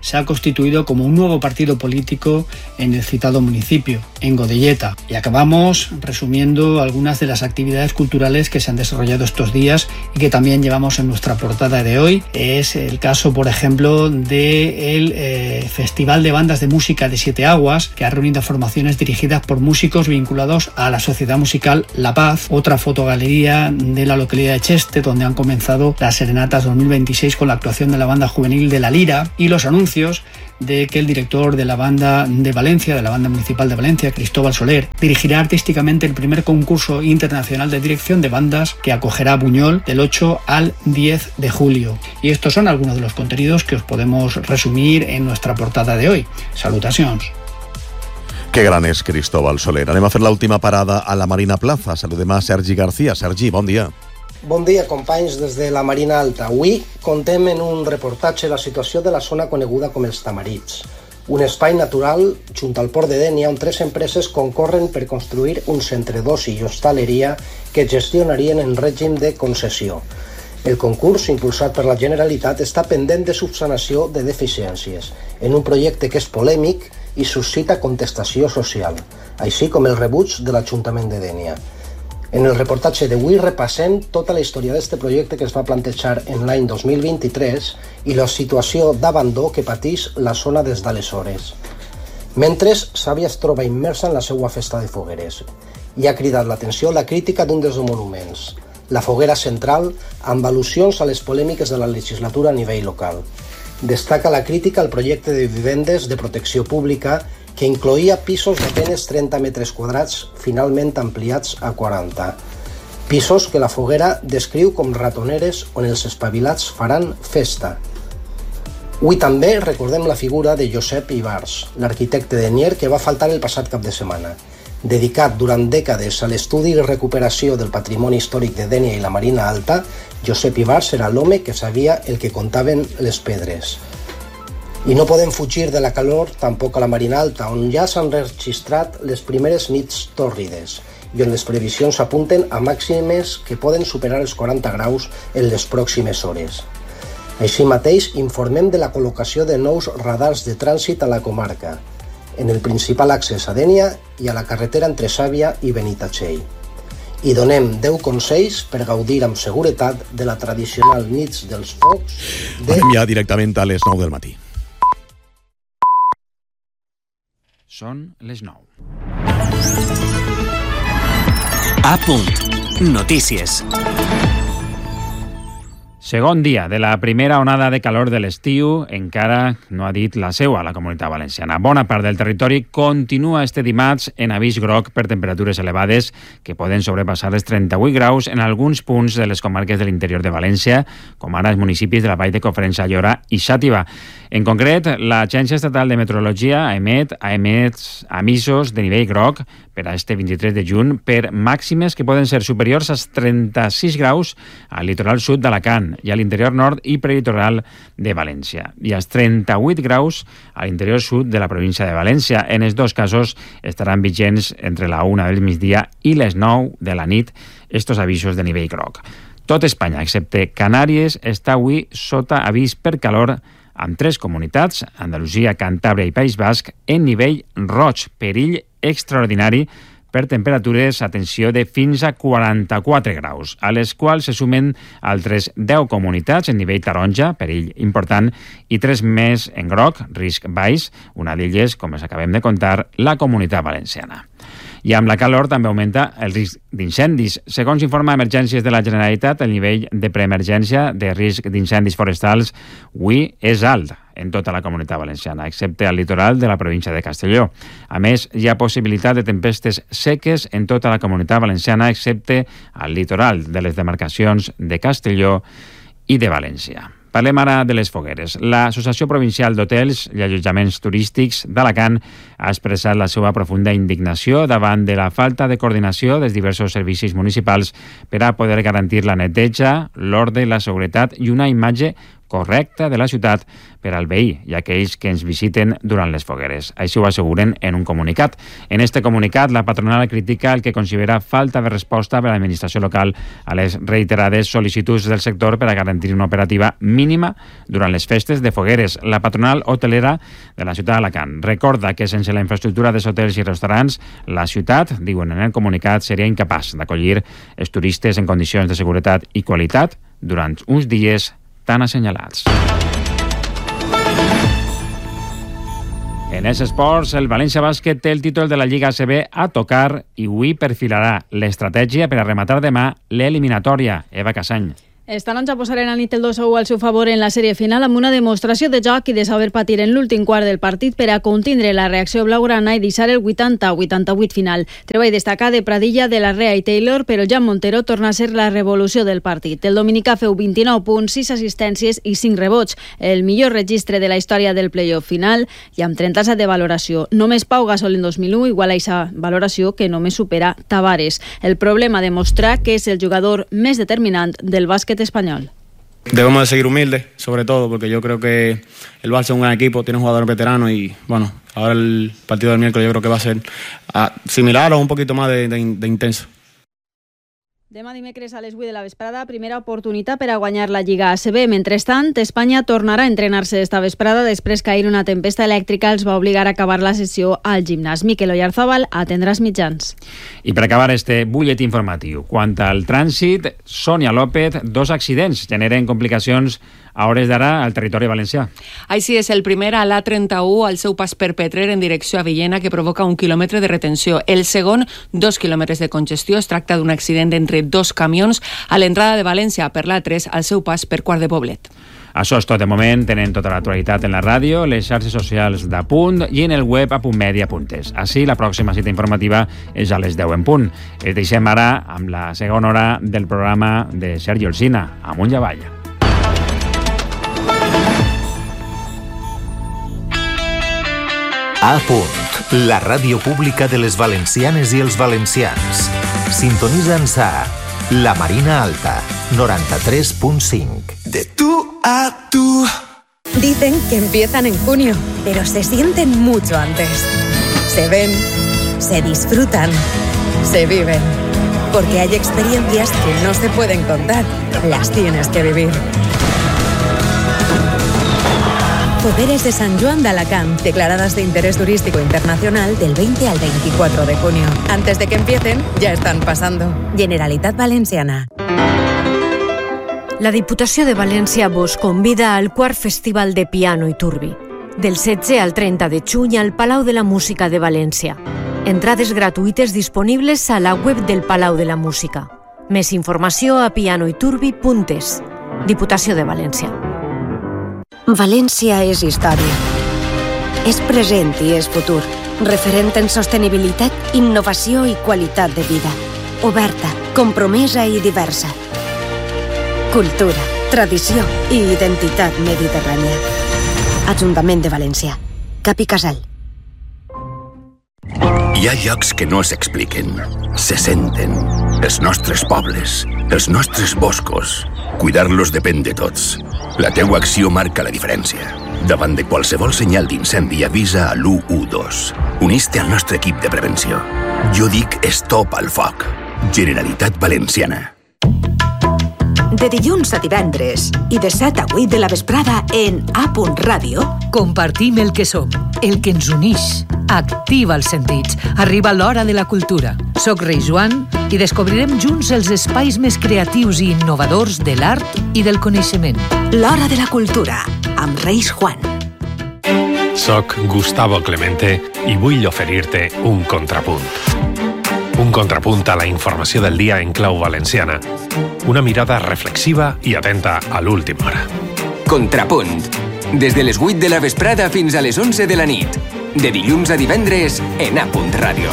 se ha constituido como un nuevo partido político en el citado municipio, en Godelleta. Y acabamos resumiendo algunas de las actividades culturales que se han desarrollado estos días y que también llevamos en nuestra portada de hoy. Es el caso, por ejemplo, del eh, Festival de Bandas de Música de Siete Aguas, que ha reunido formaciones dirigidas por músicos vinculados a la Sociedad Musical La Paz. Otra fotogalería de la localidad de Cheste, donde han comenzado las serenatas dos mil veintiséis con la actuación de la banda juvenil de La Lira, y los anuncios de que el director de la banda de Valencia, de la banda municipal de Valencia, Cristóbal Soler, dirigirá artísticamente el primer concurso internacional de dirección de bandas que acogerá Buñol del ocho al diez de julio. Y estos son algunos de los contenidos que os podemos resumir en nuestra portada de hoy. Salutacions. Que gran és Cristóbal Soler. Anem a fer l'última parada a la Marina Plaza. Saludem a Sergi García. Sergi, bon dia. Bon dia, companys, des de la Marina Alta. Avui contem en un reportatge la situació de la zona coneguda com els Tamarits, un espai natural junt al port de Dénia on tres empreses concorren per construir un centre d'oci i hostaleria que gestionarien en règim de concessió. El concurs, impulsat per la Generalitat, està pendent de subsanació de deficiències, en un projecte que és polèmic i suscita contestació social, així com el rebuig de l'Ajuntament de Dénia. En el reportatge d'avui repassem tota la història d'aquest projecte que es va plantejar en l'any dos mil vint-i-tres i la situació d'abandó que pateix la zona des d'aleshores. Mentre, Sàvia es troba immersa en la seva festa de fogueres i ha cridat l'atenció la crítica d'un dels monuments, la foguera central, amb al·lusions a les polèmiques de la legislatura a nivell local. Destaca la crítica al projecte de vivendes de protecció pública que incloïa pisos d'apenes trenta metres quadrats, finalment ampliats a quaranta. Pisos que la foguera descriu com ratoneres on els espavilats faran festa. Avui també recordem la figura de Josep Ibars, l'arquitecte de Nier que va faltar el passat cap de setmana. Dedicat durant dècades a l'estudi i recuperació del patrimoni històric de Dénia i la Marina Alta, Josep Ibars era l'home que sabia el que contaven les pedres. I no podem fugir de la calor tampoc a la Marina Alta, on ja s'han registrat les primeres nits tòrrides i on les previsions apunten a màximes que poden superar els quaranta graus en les pròximes hores. Així mateix, informem de la col·locació de nous radars de trànsit a la comarca, en el principal accés a Dénia i a la carretera entre Sàvia i Benitatxell. I donem deu consells per gaudir amb seguretat de la tradicional nits dels focs de... Anem ja directament a les nou del matí. Són les nou. A punt. Notícies. Segon dia de la primera onada de calor de l'estiu, encara no ha dit la seua a la Comunitat Valenciana. Bona part del territori continua este dimarts en avís groc per temperatures elevades que poden sobrepassar els trenta-vuit graus en alguns punts de les comarques de l'interior de València, com ara els municipis de la Vall de Cofrents, Ayora i Xàtiva. En concret, l'Agència Estatal de Meteorologia emet, ha emet avisos de nivell groc per a este vint-i-tres de juny per màximes que poden ser superiors als trenta-sis graus al litoral sud d'Alacant i a l'interior nord i prelitoral de València, i als trenta-vuit graus a l'interior sud de la província de València. En els dos casos estaran vigents entre la una del migdia i les nou de la nit estos avisos de nivell groc. Tot Espanya, excepte Canàries, està avui sota avís per calor, amb tres comunitats, Andalusia, Cantàbria i País Basc, en nivell roig, perill extraordinari per temperatures, atenció, de fins a quaranta-quatre graus, a les quals se sumen altres deu comunitats en nivell taronja, perill important, i tres més en groc, risc baix, una d'elles, com us acabem de contar, la Comunitat Valenciana. I amb la calor també augmenta el risc d'incendis. Segons informa Emergències de la Generalitat, el nivell de preemergència de risc d'incendis forestals avui és alt en tota la Comunitat Valenciana, excepte al litoral de la província de Castelló. A més, hi ha possibilitat de tempestes seques en tota la Comunitat Valenciana, excepte al litoral de les demarcacions de Castelló i de València. Parlem ara de les fogueres. L'Associació Provincial d'Hotels i Allotjaments Turístics d'Alacant ha expressat la seva profunda indignació davant de la falta de coordinació dels diversos servicis municipals per a poder garantir la neteja, l'ordre, la seguretat i una imatge correcta de la ciutat per al veí i aquells que ens visiten durant les fogueres. Així ho asseguren en un comunicat. En este comunicat, la patronal critica el que considera falta de resposta per a l'administració local a les reiterades sol·licituds del sector per a garantir una operativa mínima durant les festes de fogueres. La patronal hotelera de la ciutat d'Alacant recorda que sense la infraestructura dels hotels i restaurants, la ciutat, diuen en el comunicat, seria incapaç d'acollir els turistes en condicions de seguretat i qualitat durant uns dies tan assenyalats. En els esports, el València Bàsquet té el títol de la Lliga A C B a tocar i avui perfilarà l'estratègia per a rematar demà l'eliminatòria. Eva Casany. Els taronja posaren a nit el dos a u al seu favor en la sèrie final amb una demostració de joc i de saber patir en l'últim quart del partit per a contindre la reacció blaugrana i deixar el vuitanta a vuitanta-vuit final. Treball destacat de Pradilla, de la Rea i Taylor, però Jan Montero torna a ser la revolució del partit. El dominicà feu vint-i-nou punts, sis assistències i cinc rebots, el millor registre de la història del playoff final i amb trenta-set de valoració. Només Pau Gasol en dos mil u igual a aquesta valoració que només supera Tavares. El problema demostra que és el jugador més determinant del bàsquet español. Debemos de seguir humildes, sobre todo, porque yo creo que el Barça es un gran equipo, tiene jugadores veteranos y, bueno, ahora el partido del miércoles yo creo que va a ser uh, similar o un poquito más de, de, de intenso. Demà dimecres a les vuit de la vesprada, primera oportunitat per a guanyar la Lliga A C B. Mentrestant, Espanya tornarà a entrenar-se esta vesprada després que ahir una tempesta elèctrica els va obligar a acabar la sessió al gimnàs. Miquel Oyarzábal atendrà els mitjans. I per acabar este butlletí informatiu, quant al trànsit, Sònia López, dos accidents generen complicacions a hores d'ara al territori valencià. Així és, el primer a l'A trenta-u al seu pas per Petrer en direcció a Villena, que provoca un quilòmetre de retenció. El segon, dos quilòmetres de congestió. Es tracta d'un accident entre dos camions a l'entrada de València per l'A tres al seu pas per Quart de Poblet. Això és tot de moment. Tenen tota l'actualitat en la ràdio, les xarxes socials d'Apunt i en el web apuntmedia punt es. Així, la pròxima cita informativa és a les deu en punt. Es deixem ara amb la segona hora del programa de Sergi Olsina, Amunt i Avall. A Punt, la ràdio pública de les valencianes i els valencians. Sintonitza'ns a La Marina Alta, noranta-tres punt cinc. De tú a tú. Dicen que empiezan en junio, pero se sienten mucho antes. Se ven, se disfrutan, se viven. Porque hay experiencias que no se pueden contar, las tienes que vivir. Poderes de San Joan de Alacant, declaradas de interés turístico internacional del veinte al veinticuatro de junio. Antes de que empiecen, ya están pasando. Generalitat Valenciana. La Diputació de València vos convida al quart Festival de Piano i Turbi, del setze al trenta de juny al Palau de la Música de València. Entrades gratuïtes disponibles a la web del Palau de la Música. Més informació a pianoiturbi punt es. Diputació de València. València és història. És present i és futur. Referent en sostenibilitat, innovació i qualitat de vida. Oberta, compromesa i diversa. Cultura, tradició i identitat mediterrània. Ajuntament de València. Cap i Casal. Hi ha llocs que no s'expliquen, se senten. Els nostres pobles, els nostres boscos. Cuidar-los depèn de tots. La teua acció marca la diferència. Davant de qualsevol senyal d'incendi avisa a l'u u dos. Unís-te al nostre equip de prevenció. Jo dic stop al foc. Generalitat Valenciana. De dilluns a divendres i de set a vuit de la vesprada en A Punt Ràdio compartim el que som, el que ens unix. Activa els sentits. Arriba l'hora de la cultura. Soc Reis Joan i descobrirem junts els espais més creatius i innovadors de l'art i del coneixement. L'hora de la cultura, amb Reis Juan. Soc Gustavo Clemente i vull oferir-te un contrapunt. Un contrapunt a la informació del dia en clau valenciana. Una mirada reflexiva i atenta a l'última hora. Contrapunt. Des de les vuit de la vesprada fins a les onze de la nit. De dilluns a divendres en A Punt Ràdio.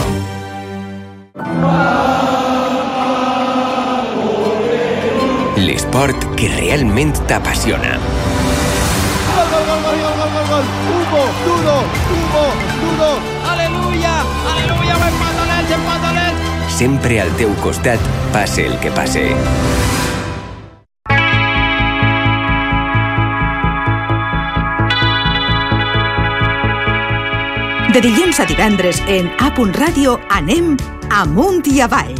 L'esport que realment t'apassiona. Gol, gol, gol, gol, gol, gol, gol. Hugo, duro, Hugo, duro. Aleluya, aleluya, empatolets, empatolets. Sempre al teu costat, passe el que passe. De dilluns a divendres en A Punt Ràdio anem amunt i avall.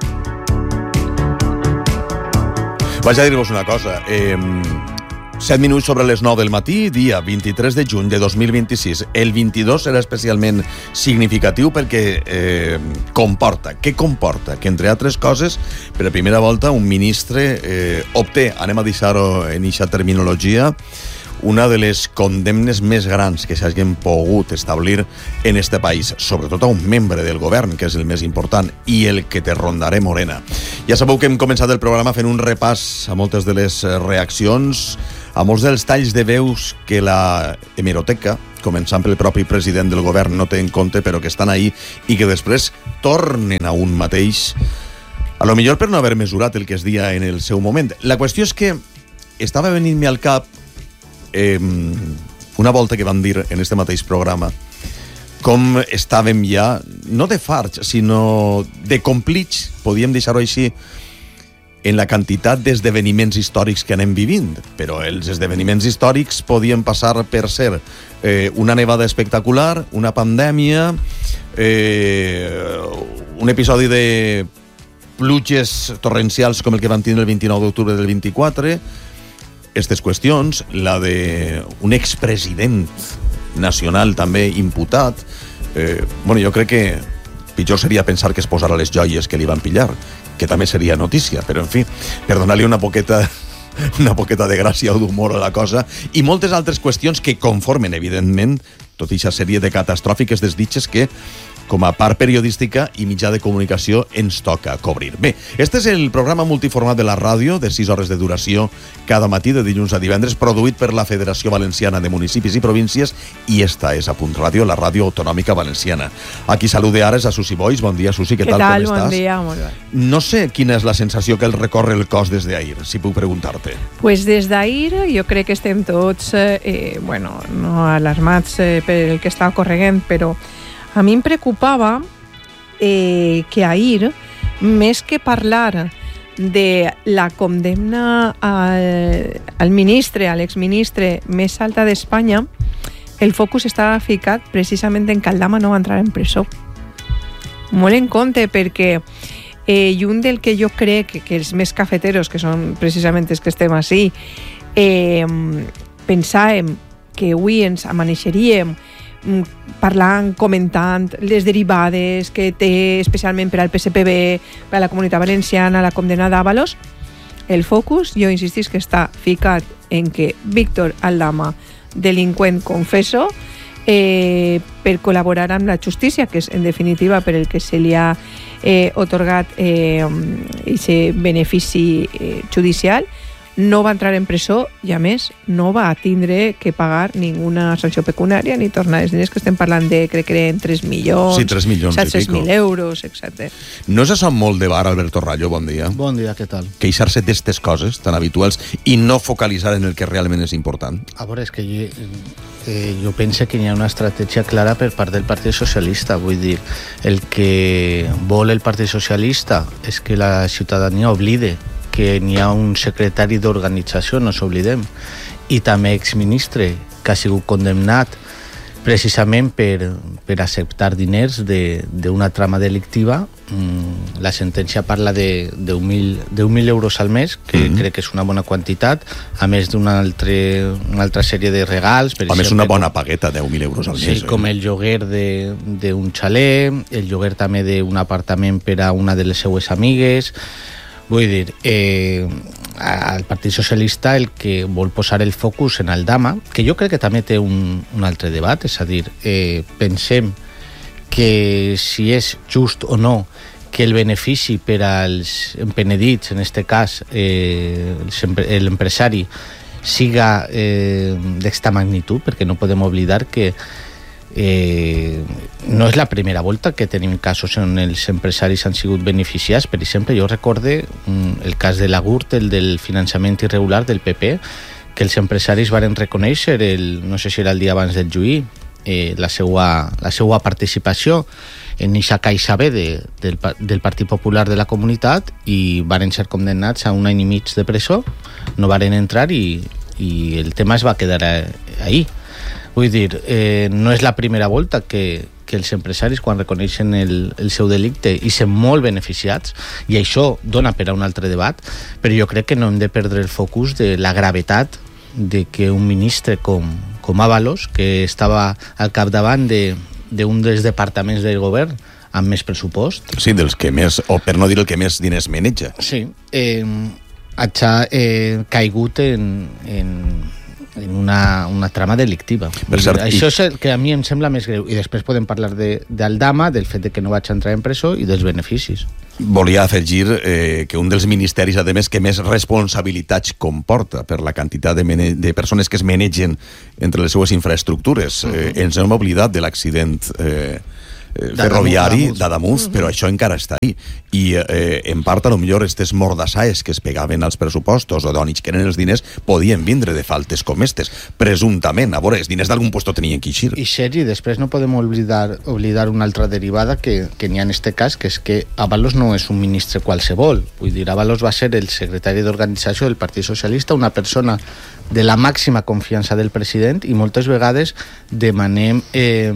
Vaig a dir-vos una cosa. Eh, set minuts sobre les nou del matí, dia vint-i-tres de juny de dos mil vint-i-sis. El vint-i-dos serà especialment significatiu perquè eh, comporta, què comporta? Que, entre altres coses, per primera volta, un ministre eh, obté, anem a deixar-ho en eixa terminologia, una de les condemnes més grans que s'hagin pogut establir en este país, sobretot a un membre del govern, que és el més important, i el que te rondaré morena. Ja sabeu que hem començat el programa fent un repàs a moltes de les reaccions, a molts dels talls de veus que la hemeroteca, començant pel propi president del govern, no té en compte, però que estan ahí i que després tornen a un mateix, a lo millor per no haver mesurat el que es dia en el seu moment. La qüestió és que estava venint-me al cap Eh, una volta que van dir en este mateix programa com estàvem ja, no de farts, sinó de complits, podíem deixar-ho així, en la quantitat d'esdeveniments històrics que anem vivint. Però els esdeveniments històrics podien passar per ser eh, una nevada espectacular, una pandèmia, eh, un episodi de pluges torrencials com el que van tindre el vint-i-nou d'octubre del vint-i-quatre, aquestes qüestions, la d'un expresident nacional també imputat. Eh, bueno, jo crec que pitjor seria pensar que es posara les joies que li van pillar, que també seria notícia, però en fi, per donar-li una poqueta una poqueta de gràcia o d'humor a la cosa, i moltes altres qüestions que conformen, evidentment, tota aquesta sèrie de catastròfiques desditges que, com a part periodística i mitjà de comunicació, ens toca cobrir. Bé, este és el programa multiformat de la ràdio, de sis hores de duració cada matí, de dilluns a divendres, produït per la Federació Valenciana de Municipis i Províncies, i esta és A Punt Ràdio, la ràdio autonòmica valenciana. Aquí salude ara a Susi Boix. Bon dia, Susi, què, què tal, tal? com Bon estàs? dia, molt bé. No sé quina és la sensació que el recorre el cos des d'ahir, si puc preguntar-te. Pues des d'ahir jo crec que estem tots, eh, bueno, no alarmats eh, pel que està ocorrent, però a mi em preocupava eh, que ahir, més que parlar de la condemna al, al ministre, a l'exministre més alta d'Espanya, el focus estava ficat precisament en que Aldama no va entrar en presó. Molt en compte, perquè eh, i un del que jo crec que, que els més cafeteros, que són precisament els que estem així, eh, pensàvem que avui ens amaneixeríem parlant, comentant les derivades que té especialment per al P S P B, per a la Comunitat Valenciana, la condemna d'Ábalos. El focus, jo insistís que està ficat en que Víctor Aldama, delinqüent confesso, eh, per col·laborar amb la justícia, que és en definitiva per el que se li ha eh, otorgat eh, ese benefici eh, judicial, no va entrar en presó i, a més, no va tindre que pagar ninguna sanció pecuniària ni tornar els diners, que estem parlant de, crec que eren tres milions, sí, tres milions set-cents mil euros, etcètera. No és això molt de bar, Alberto Rayo? Bon dia. Bon dia, què tal? Queixar-se d'estes coses tan habituals i no focalitzar en el que realment és important. A veure, és que jo, eh, jo penso que hi ha una estratègia clara per part del Partit Socialista. Vull dir, el que vol el Partit Socialista és que la ciutadania oblide que n'hi ha un secretari d'organització, no s'oblidem, i també exministre, que ha sigut condemnat precisament per, per acceptar diners d'una trama delictiva. Mm, la sentència parla de deu mil euros al mes, que mm-hmm. crec que és una bona quantitat, a més d'una altre, una altra sèrie de regals. Per a exemple, més, una bona pagueta, deu mil euros al sí, mes. Sí, com el lloguer d'un xalet, el lloguer també d'un apartament per a una de les seues amigues. Vull dir, eh, el Partit Socialista el que vol posar el focus en Aldama, que jo crec que també té un, un altre debat, és a dir, eh, pensem que si és just o no que el benefici per als empenedits, en aquest cas eh, l'empresari, siga eh, d'esta magnitud, perquè no podem oblidar que Eh, no és la primera volta que tenim casos on els empresaris han sigut beneficiats. Per exemple, jo recorde mm, el cas de la GURT, el del finançament irregular del P P, que els empresaris varen reconèixer, el, no sé si era el dia abans del juí, eh, la, seva, la seva participació en eixa caixa B de, del, del Partit Popular de la comunitat, i varen ser condemnats a un any i mig de presó, no varen entrar i, i el tema es va quedar ahí. Vull dir, eh, no és la primera volta que, que els empresaris, quan reconeixen el, el seu delicte, i són molt beneficiats, i això dona per a un altre debat, però jo crec que no hem de perdre el focus de la gravetat de que un ministre com, com Ábalos, que estava al capdavant de, d'un dels departaments del govern amb més pressupost... Sí, dels que més, o per no dir el que més diners maneja. Sí, eh, ha eh, caigut en... en en una, una trama delictiva. Per cert, això és el que a mi em sembla més greu. I després podem parlar de, d'Aldama, del fet de que no vaig entrar en presó i dels beneficis. Volia afegir eh, que un dels ministeris, a més, que més responsabilitats comporta per la quantitat de, mene- de persones que es manegen entre les seues infraestructures. Eh, ens hem oblidat de l'accident eh, ferroviari d'Adamuz, però això encara està ahí. I eh, en part, a lo millor, aquestes mordassaes que es pegaven als pressupostos o d'on que eren els diners podien vindre de faltes com estes, presumptament. A veure, els diners d'algun puesto tenien que eixir. I Sergi, després no podem oblidar, oblidar una altra derivada que, que n'hi ha en este cas, que és que Ábalos no és un ministre qualsevol. Vull dir, Ábalos va ser el secretari d'organització del Partit Socialista, una persona de la màxima confiança del president, i moltes vegades demanem... Eh,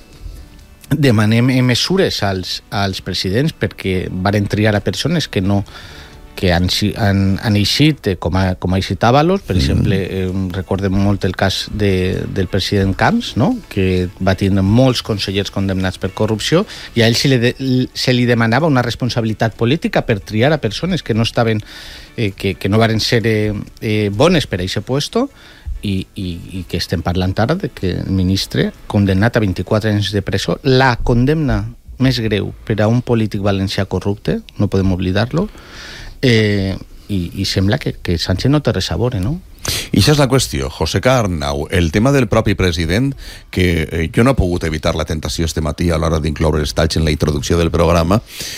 demanem mesures als, als presidents perquè varen triar a persones que no que han, han, han eixit com a, com a eixit Ábalos, per mm. exemple eh, recordem molt el cas de, del president Camps, no? Que va tindre molts consellers condemnats per corrupció, i a ell se li, de, se li demanava una responsabilitat política per triar a persones que no estaven eh, que, que no varen ser eh, eh, bones per a aquest puesto. I, i, i que estem parlant ara de que el ministre, condemnat a vint-i-quatre anys de presó, la condemna més greu per a un polític valencià corrupte, no podem oblidar-lo, eh, i, i sembla que, que Sánchez no té res a veure, no? I això és la qüestió, José Arnau, el tema del propi president, que eh, jo no he pogut evitar la tentació este matí a l'hora d'incloure els talls en la introducció del programa,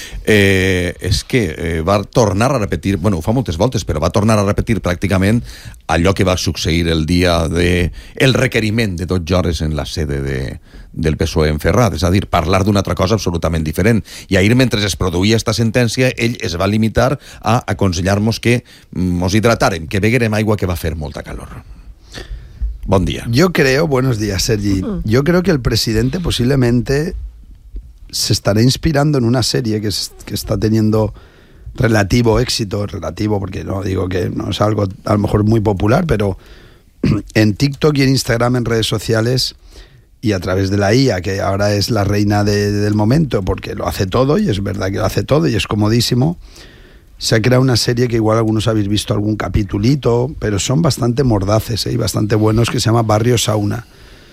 eh, és que eh, va tornar a repetir, bueno, ho fa moltes voltes, però va tornar a repetir pràcticament allò que va succeir el dia de el requeriment de dotze hores en la sede de, del P S O E en Ferrat, és a dir, parlar d'una altra cosa absolutament diferent. I ahir, mentre es produïa esta sentència, ell es va limitar a aconsellar-nos que mos hidratàrem, que beguérem aigua, que va fer molta calor. Buen día. Yo creo, buenos días, Sergi. Yo creo que el presidente posiblemente se estará inspirando en una serie que, es, que está teniendo relativo éxito, relativo porque no digo que no es algo a lo mejor muy popular, pero en TikTok y en Instagram, en redes sociales y a través de la I A, que ahora es la reina de, del momento porque lo hace todo, y es verdad que lo hace todo y es comodísimo, se ha creado una serie que igual algunos habéis visto algún capitulito, pero son bastante mordaces, ¿eh? Y bastante buenos, que se llama Barrio Sauna.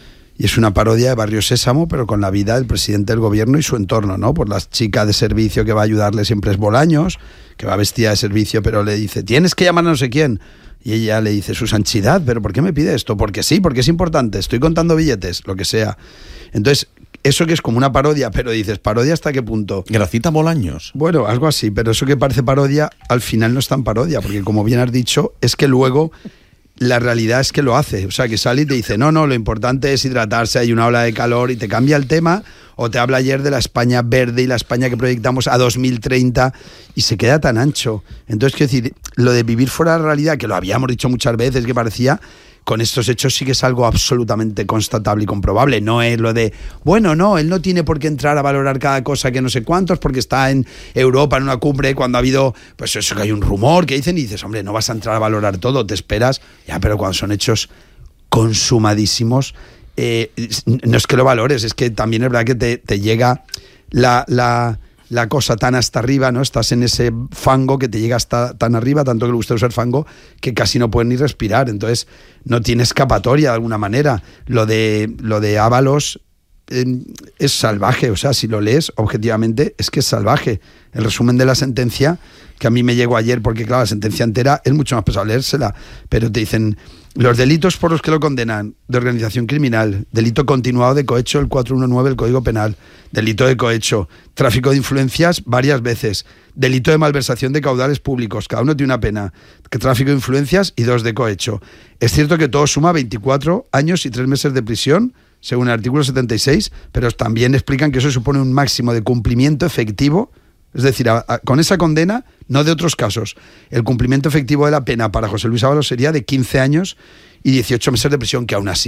Y es una parodia de Barrio Sésamo, pero con la vida del presidente del gobierno y su entorno, ¿no? Por la chica de servicio que va a ayudarle siempre es Bolaños, que va vestida de servicio, pero le dice, tienes que llamar a no sé quién. Y ella le dice, su santidad, ¿pero por qué me pide esto? Porque sí, porque es importante, estoy contando billetes, lo que sea. Entonces, eso que es como una parodia, pero dices, ¿parodia hasta qué punto? Gracita Bolaños. Bueno, algo así, pero eso que parece parodia, al final no es tan parodia, porque como bien has dicho, es que luego la realidad es que lo hace. O sea, que sale y te dice, no, no, lo importante es hidratarse, hay una ola de calor, y te cambia el tema, o te habla ayer de la España verde y la España que proyectamos a dos mil treinta, y se queda tan ancho. Entonces, quiero decir, lo de vivir fuera de la realidad, que lo habíamos dicho muchas veces, que parecía... Con estos hechos sí que es algo absolutamente constatable y comprobable. No es lo de, bueno, no, él no tiene por qué entrar a valorar cada cosa que no sé cuántos porque está en Europa en una cumbre cuando ha habido, pues eso, que hay un rumor que dicen, y dices, hombre, no vas a entrar a valorar todo, te esperas. Ya, pero cuando son hechos consumadísimos, eh, no es que lo valores, es que también es verdad que te, te llega la... la la cosa tan hasta arriba, ¿no? Estás en ese fango que te llega hasta tan arriba, tanto que le gusta usar fango, que casi no puedes ni respirar. Entonces, no tiene escapatoria de alguna manera. Lo de, lo de Ábalos eh, es salvaje, o sea, si lo lees objetivamente, es que es salvaje. El resumen de la sentencia, que a mí me llegó ayer, porque claro, la sentencia entera es mucho más pesado leérsela, pero te dicen... Los delitos por los que lo condenan: de organización criminal, delito continuado de cohecho, el cuatrocientos diecinueve del Código Penal, delito de cohecho, tráfico de influencias varias veces, delito de malversación de caudales públicos, cada uno tiene una pena, que tráfico de influencias y dos de cohecho. Es cierto que todo suma veinticuatro años y tres meses de prisión, según el artículo setenta y seis, pero también explican que eso supone un máximo de cumplimiento efectivo. Es decir, a, a, con esa condena, no de otros casos, el cumplimiento efectivo de la pena para José Luis Ábalos sería de quince años y dieciocho meses de prisión, que aún así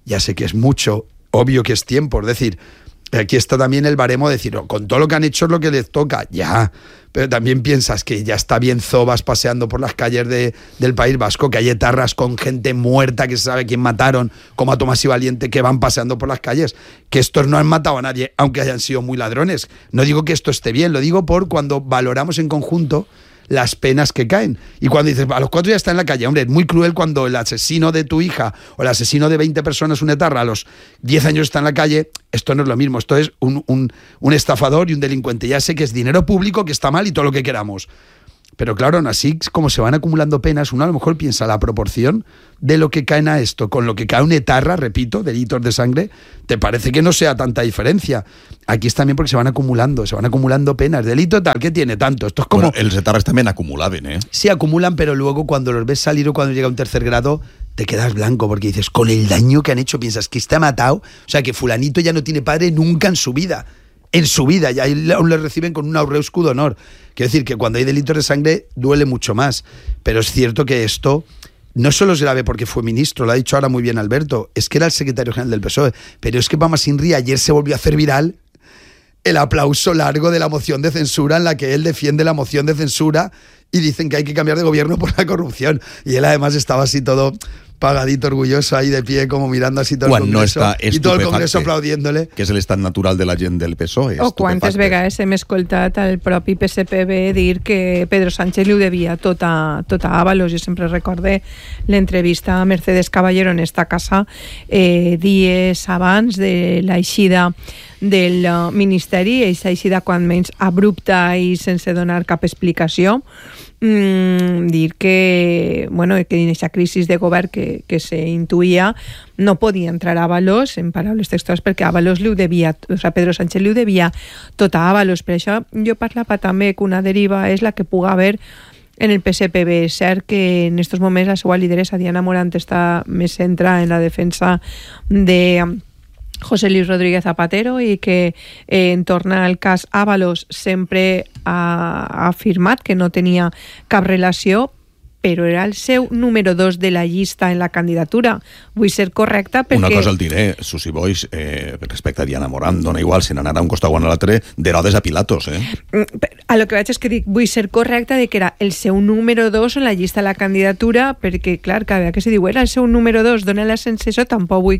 ya sé que es mucho, obvio que es tiempo, es decir, aquí está también el baremo de decir, oh, con todo lo que han hecho es lo que les toca, ya, pero también piensas que ya está bien Zobas paseando por las calles de, del País Vasco, que hay etarras con gente muerta que se sabe quién mataron, como a Tomás y Valiente, que van paseando por las calles, que estos no han matado a nadie, aunque hayan sido muy ladrones. No digo que esto esté bien, lo digo por cuando valoramos en conjunto las penas que caen. Y cuando dices, a los cuatro ya está en la calle, hombre, es muy cruel cuando el asesino de tu hija o el asesino de veinte personas, un etarra, a los diez años está en la calle. Esto no es lo mismo, esto es un, un, un estafador y un delincuente. Ya sé que es dinero público, que está mal y todo lo que queramos. Pero claro, aún así, como se van acumulando penas, uno a lo mejor piensa la proporción de lo que caen a esto, con lo que cae un etarra, repito, delitos de sangre, te parece que no sea tanta diferencia. Aquí es también porque se van acumulando, se van acumulando penas. Delito tal, ¿qué tiene tanto? Esto es como... Bueno, els etarres también acumulaban, ¿eh? Sí, acumulan, pero luego cuando los ves salir o cuando llega un tercer grado, te quedas blanco, porque dices, con el daño que han hecho, piensas que está matado, o sea, que fulanito ya no tiene padre nunca en su vida. En su vida, y ahí aún le reciben con un aureus de honor. Quiero decir que cuando hay delitos de sangre duele mucho más, pero es cierto que esto no solo es grave porque fue ministro, lo ha dicho ahora muy bien Alberto, es que era el secretario general del P S O E, pero es que Pamas Inri ayer se volvió a hacer viral el aplauso largo de la moción de censura en la que él defiende la moción de censura y dicen que hay que cambiar de gobierno por la corrupción, y él además estaba así todo pagadito, orgulloso, ahí de pie, como mirando así todo Quan el Congreso, no i tot el Congreso aplaudiéndole. Que és l'estat natural de la gent del P S O E. O quantes vegades hem escoltat al propi P S P B dir que Pedro Sánchez li ho devia tot a, tot a Ábalos. Jo sempre recorde l'entrevista a Mercedes Caballero en esta casa eh, dies abans de l'eixida del uh, Ministeri, aquesta eixida quan menys abrupta i sense donar cap explicació. Mm, dir que, bueno, que en aquesta crisi de govern que, que se intuïa no podia entrar a Ábalos, en paraules textuals, perquè Ábalos li ho devia, o sea, Pedro Sánchez li ho devia tot a Ábalos. Per això jo parlava també que una deriva és la que puga haver en el P S P B. És cert que en estos moments la seva lideressa Diana Morant està més centrada en la defensa de José Luis Rodríguez Zapatero i que eh, en tornar al cas Ábalos sempre ha, ha afirmat que no tenia cap relació, però era el seu número dos de la llista en la candidatura. Vull ser correcta perquè... Una cosa el diré, Susi Boix, eh, respecte a Diana Morant, dona igual, se n'anarà un costat o a l'altre, d'Herodes a Pilatos, eh? A lo que vaig és que dic, vull ser correcta de que era el seu número dos en la llista de la candidatura, perquè, clar, cada vegada que se diu era el seu número dos, dona la sensació, tampoc vull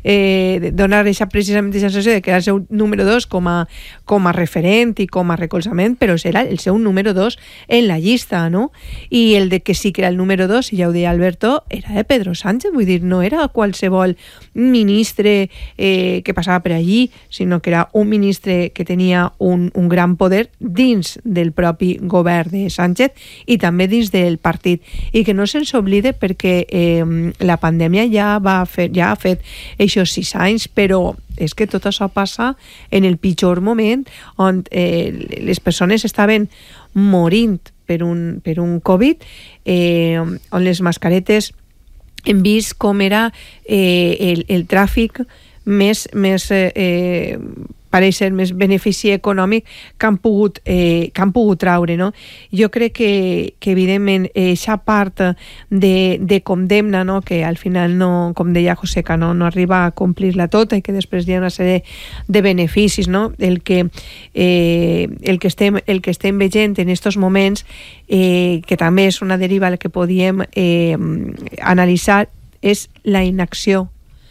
eh, donar eixa, precisament aquesta sensació de que era el seu número dos com a, com a referent i com a recolzament, però serà el seu número dos en la llista, no? I el de que sí que era el número dos, i ja ho deia Alberto, era de Pedro Sánchez, vull dir, no era qualsevol ministre eh, que passava per allí, sinó que era un ministre que tenia un, un gran poder dins del propi govern de Sánchez i també dins del partit, i que no se'ns oblide perquè eh, la pandèmia ja va fer, ja ha fet eixos sis anys, però és que tot això passa en el pitjor moment on eh, les persones estaven morint per un, per un Covid, eh, on les mascaretes hem vist com era eh, el, el tràfic més, més eh, eh, pareix ser més benefici econòmic que han pogut, eh, que han pogut traure, no? Jo crec que, que evidentment, aquesta part de, de condemna, no? Que al final, no, com deia José Cano, no arriba a complir-la tota i que després hi ha una sèrie de beneficis, no? El que, eh, el que, estem, el que estem veient en aquests moments, eh, que també és una deriva que podíem eh, analitzar, és la inacció,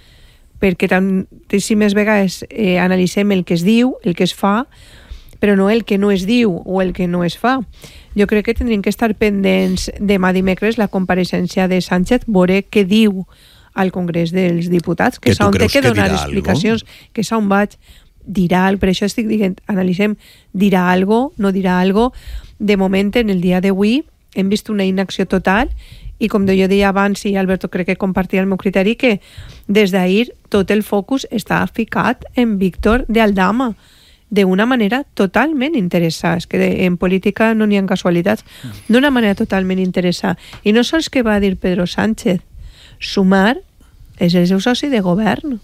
perquè tantíssimes vegades eh, analitzem el que es diu, el que es fa, però no el que no es diu o el que no es fa. Jo crec que tindrem que estar pendents demà dimecres la compareixença de Sánchez, veure què diu al Congrés dels Diputats, que, que és on té que donar explicacions, algo? Que és on vaig, dirà algo, per això estic dient, analitzem, dirà algo, no dirà algo. De moment, en el dia d'avui, hem vist una inacció total. I com jo deia abans, i Alberto crec que compartia el meu criteri, que des d'ahir tot el focus està ficat en Víctor de Aldama, d'una manera totalment interessada. És que en política no n'hi ha casualitats, d'una manera totalment interessada. I no sols que va dir Pedro Sánchez, Sumar és el seu soci de govern.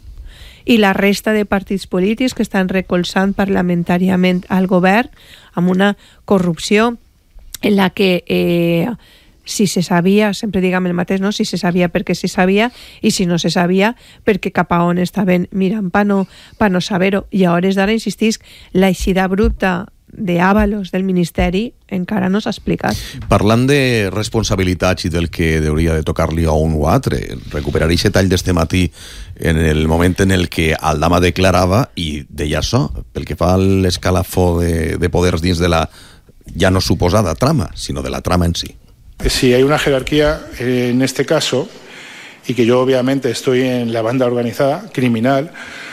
I la resta de partits polítics que estan recolzant parlamentàriament al govern amb una corrupció en la que... Eh, si se sabia, sempre diguem el mateix, no? Si se sabia perquè se sabia i si no se sabia perquè cap a on estaven mirant per no, pa no saber-ho. I a hores d'ara, insistisc, l'eixida abrupta d'Àvalos del Ministeri encara no s'ha explicat. Parlant de responsabilitats i del que hauria de tocar-li a un o altre, recuperar aquest tall d'este matí en el moment en el que Aldama declarava i deia això, pel que fa a l'escalafó de, de poders dins de la ya no suposada trama, sino de la trama en sí. Si hay una jerarquía eh, en este caso, y que yo obviamente estoy en la banda organizada, criminal,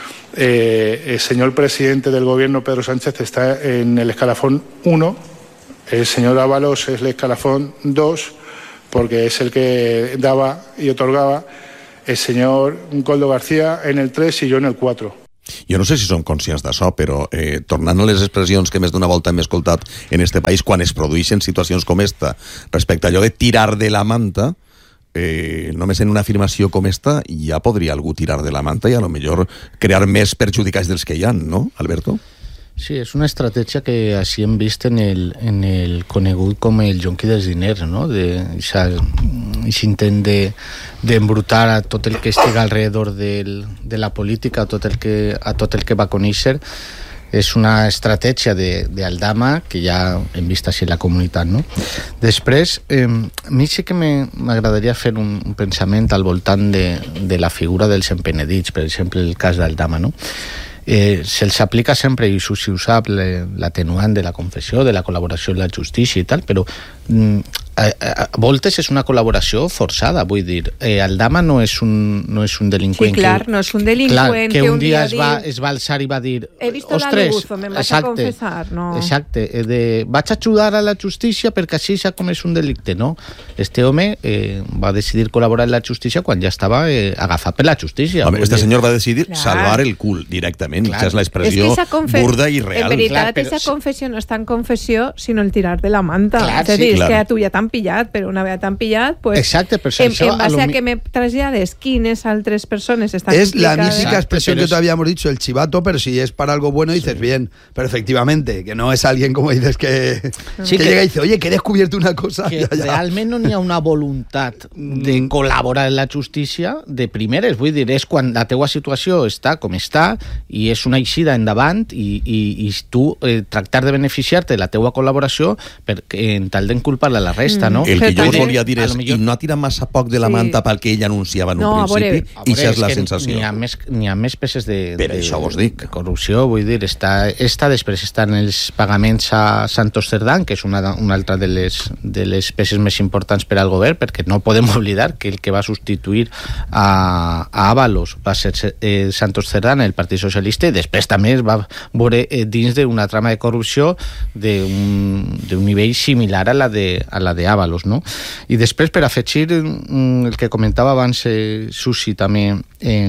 Eh, el señor presidente del gobierno, Pedro Sánchez, está en el escalafón uno, el señor Ábalos es el escalafón dos, porque es el que daba y otorgaba, el señor Coldo García en el tres i jo en el quatre. Jo no sé si som conscients d'això, però eh, tornant a les expressions que més d'una volta hem escoltat en este país quan es produeixen situacions com esta, respecte a allò de tirar de la manta, Eh, només en una afirmació com esta ja podria algú tirar de la manta i a lo millor crear més perjudicats dels que hi ha, no, Alberto? Sí, és una estratègia que així hem vist en el, en el conegut com el jonqui dels diners, no? De, aquest intent de, d'embrutar a tot el que estiga alrededor del, de la política, a tot el que, a tot el que va conèixer. És una estratègia d'Aldama que ja hem vist així en la comunitat, no? Després, eh, a mi sí que m'agradaria fer un, un pensament al voltant de, de la figura dels empenedits, per exemple, el cas d'Aldama, no? Eh, se'ls aplica sempre, i si ho sap, l'atenuant de la confessió, de la col·laboració en la justícia i tal, però mm, a, a voltes és una col·laboració forçada, vull dir, eh, Aldama no és un, no és un delinqüent. Sí, clar, que, no és un delinqüent clar, que, que un, un dia, dia es, va, diu, es va alçar i va dir he visto ostres, l'Alebuzo, me vas exacte, a confessar, no? Exacte, de, vaig ajudar a la justícia perquè així s'ha comès un delicte, no? Este home eh, va decidir col·laborar en la justícia quan ja estava eh, agafat per la justícia. Home, este dir. senyor va decidir clar. salvar el cul directament, clar. Que és l'expressió es que confe... burda i real. En veritat, clar, però... esa confessió no és tan confessió, sinó el tirar de la manta. Clar, és a dir, sí, és clar. que a tu ja t'han pillat, però una vegada t'han pillat, pues, exacte, però en, això, en base a, a, lo... a que me trasllades quines altres persones estan es implicades. la mítica Exacto, expresión pero que es... todavía hemos dicho, el chivato, pero si es para algo bueno dices sí. bien, pero efectivamente, que no es alguien como dices que, sí, que, que llega y dice, oye, que he descubierto una cosa. Que ja, ja. realment no n'hi ha una voluntat de col·laborar en la justícia de primeres, vull dir, és quan la teua situació està com està i és una eixida endavant i, i, i tu eh, tractar de beneficiar-te de la teua col·laboració perquè en tal d'enculpar-la a la resta, no? El que jo us volia dir A és, lo millor... i no ha tirat massa poc de la Sí. manta pel que ell anunciava en No, un a veure, principi, A i veure, això és la que sensació. N'hi ha més, n'hi ha més peces de, Per de, això vos dic. de corrupció, vull dir, està, està després estan els pagaments a Santos Cerdán, que és una, una altra de les, de les peces més importants per al govern, perquè no podem oblidar que el que va substituir a, a Ábalos va ser eh, Santos Cerdán, el Partit Socialista, i després també es va veure eh, dins d'una trama de corrupció d'un nivell similar a la de, a la de Ábalos, no? I després, per afegir mm, el que comentava abans eh, Susi també eh,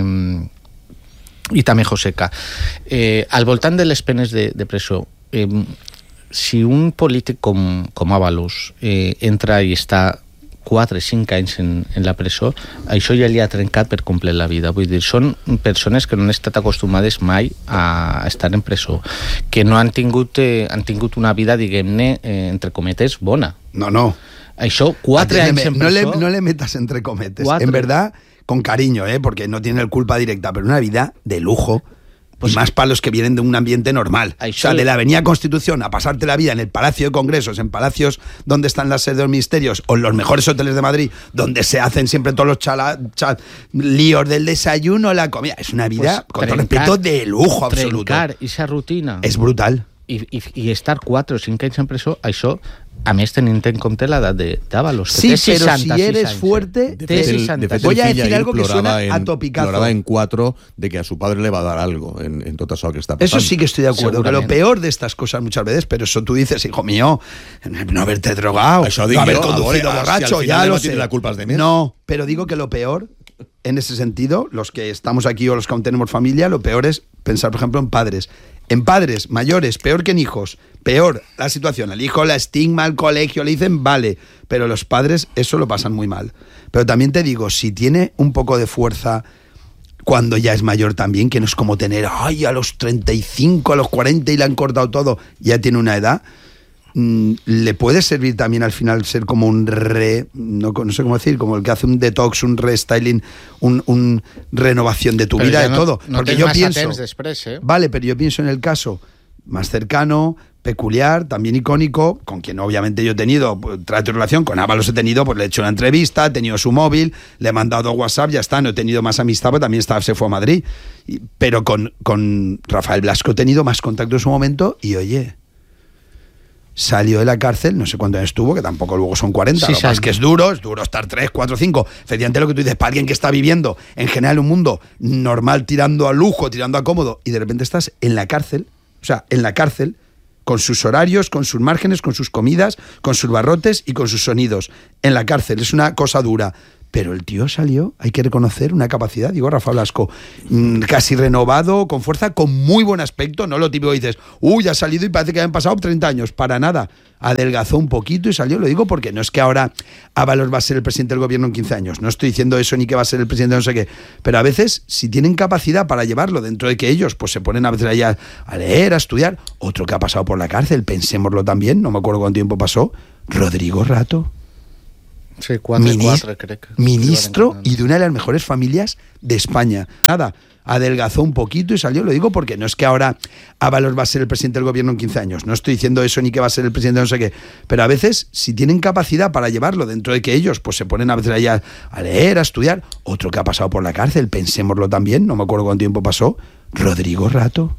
i també Joseca, eh, al voltant de les penes de, de presó, eh, si un polític com, com Ábalos eh, entra i està quatre o cinc anys en, en la presó, això ja li ha trencat per complet la vida. Vull dir, són persones que no han estat acostumades mai a estar en presó, que no han tingut, eh, han tingut una vida, diguem-ne, eh, entre cometes, bona. No, no. Això, quatre anys en no presó... le, no le metas entre cometes. Cuatro. En verdad, con cariño, ¿eh? Porque no tiene culpa directa, pero una vida de lujo. Pues y más para los que vienen de un ambiente normal. O sea, de la Avenida Constitución a pasarte la vida en el Palacio de Congresos, en palacios donde están las sedes de los ministerios o en los mejores hoteles de Madrid, donde se hacen siempre todos los chala, chala, líos del desayuno, la comida. Es una vida, pues, con todo respeto, de lujo absoluto. Trencar esa rutina. És brutal. I, i, i estar quatre o cinc anys en presó, això, a més tenint en compte l'edat d'Ábalos. Sí, pero si eres fuerte, de fet, el, de fet, voy a decir ell algo que suena en, a topicazo. Ploraba en cuatro de que a su padre le va a dar algo en, en todo eso que está pasando. Eso sí que estoy de acuerdo, que lo peor de estas cosas muchas veces, pero eso tú dices, hijo mío, no haberte drogado, això no haber jo, conducido veure, borracho, si ya lo va sé. La culpa es de mí. No, pero digo que lo peor, en ese sentido, los que estamos aquí o los que aún tenemos familia, lo peor es pensar, por ejemplo, en padres. En padres mayores, peor que en hijos, peor la situación. Al hijo la estigma, al colegio, le dicen, vale, pero los padres eso lo pasan muy mal. Pero también te digo, si tiene un poco de fuerza cuando ya es mayor también, que no es como tener, ay, a los treinta y cinco, a los cuarenta y le han cortado todo, ya tiene una edad, mm, le puede servir también al final ser como un re, no, no sé cómo decir, como el que hace un detox, un restyling, un, un renovación de tu pero vida, de no, todo. No porque yo pienso, després, eh? vale, pero yo pienso en el caso más cercano, peculiar, también icónico, con quien obviamente yo he tenido pues, trato de relación, con Ábalos he tenido, pues le he hecho una entrevista, he tenido su móvil, le he mandado WhatsApp, ya está, no he tenido más amistad, pero también estaba, se fue a Madrid. Y, pero con, con Rafael Blasco he tenido más contacto en su momento y oye, salió de la cárcel, no sé cuánto estuvo, que tampoco luego son cuarenta, sí, lo que pasa es que es duro, es duro estar tres, cuatro, cinco. Efectivamente lo que tú dices, para alguien que está viviendo en general un mundo normal, tirando a lujo, tirando a cómodo, y de repente estás en la cárcel, o sea, en la cárcel, con sus horarios, con sus márgenes, con sus comidas, con sus barrotes y con sus sonidos. En la cárcel, es una cosa dura. Pero el tío salió, hay que reconocer una capacidad, digo, Rafa Blasco, mmm, casi renovado, con fuerza, con muy buen aspecto, no lo típico que dices, uy, ha salido y parece que han pasado treinta años, para nada, adelgazó un poquito y salió, lo digo porque no es que ahora Ábalos va a ser el presidente del gobierno en quince años, no estoy diciendo eso ni que va a ser el presidente de no sé qué, pero a veces, si tienen capacidad para llevarlo, dentro de que ellos pues se ponen a veces ahí a, a leer, a estudiar, otro que ha pasado por la cárcel, pensémoslo también, no me acuerdo cuánto tiempo pasó, Rodrigo Rato. Sí, cuatro y cuatro, creo que. Ministro y de una de las mejores familias de España. Nada, adelgazó un poquito y salió, lo digo porque no es que ahora Ábalos va a ser el presidente del gobierno en quince años, no estoy diciendo eso ni que va a ser el presidente de no sé qué, pero a veces, si tienen capacidad para llevarlo, dentro de que ellos pues se ponen a veces ahí a, a leer, a estudiar, otro que ha pasado por la cárcel, pensémoslo también, no me acuerdo cuánto tiempo pasó, Rodrigo Rato.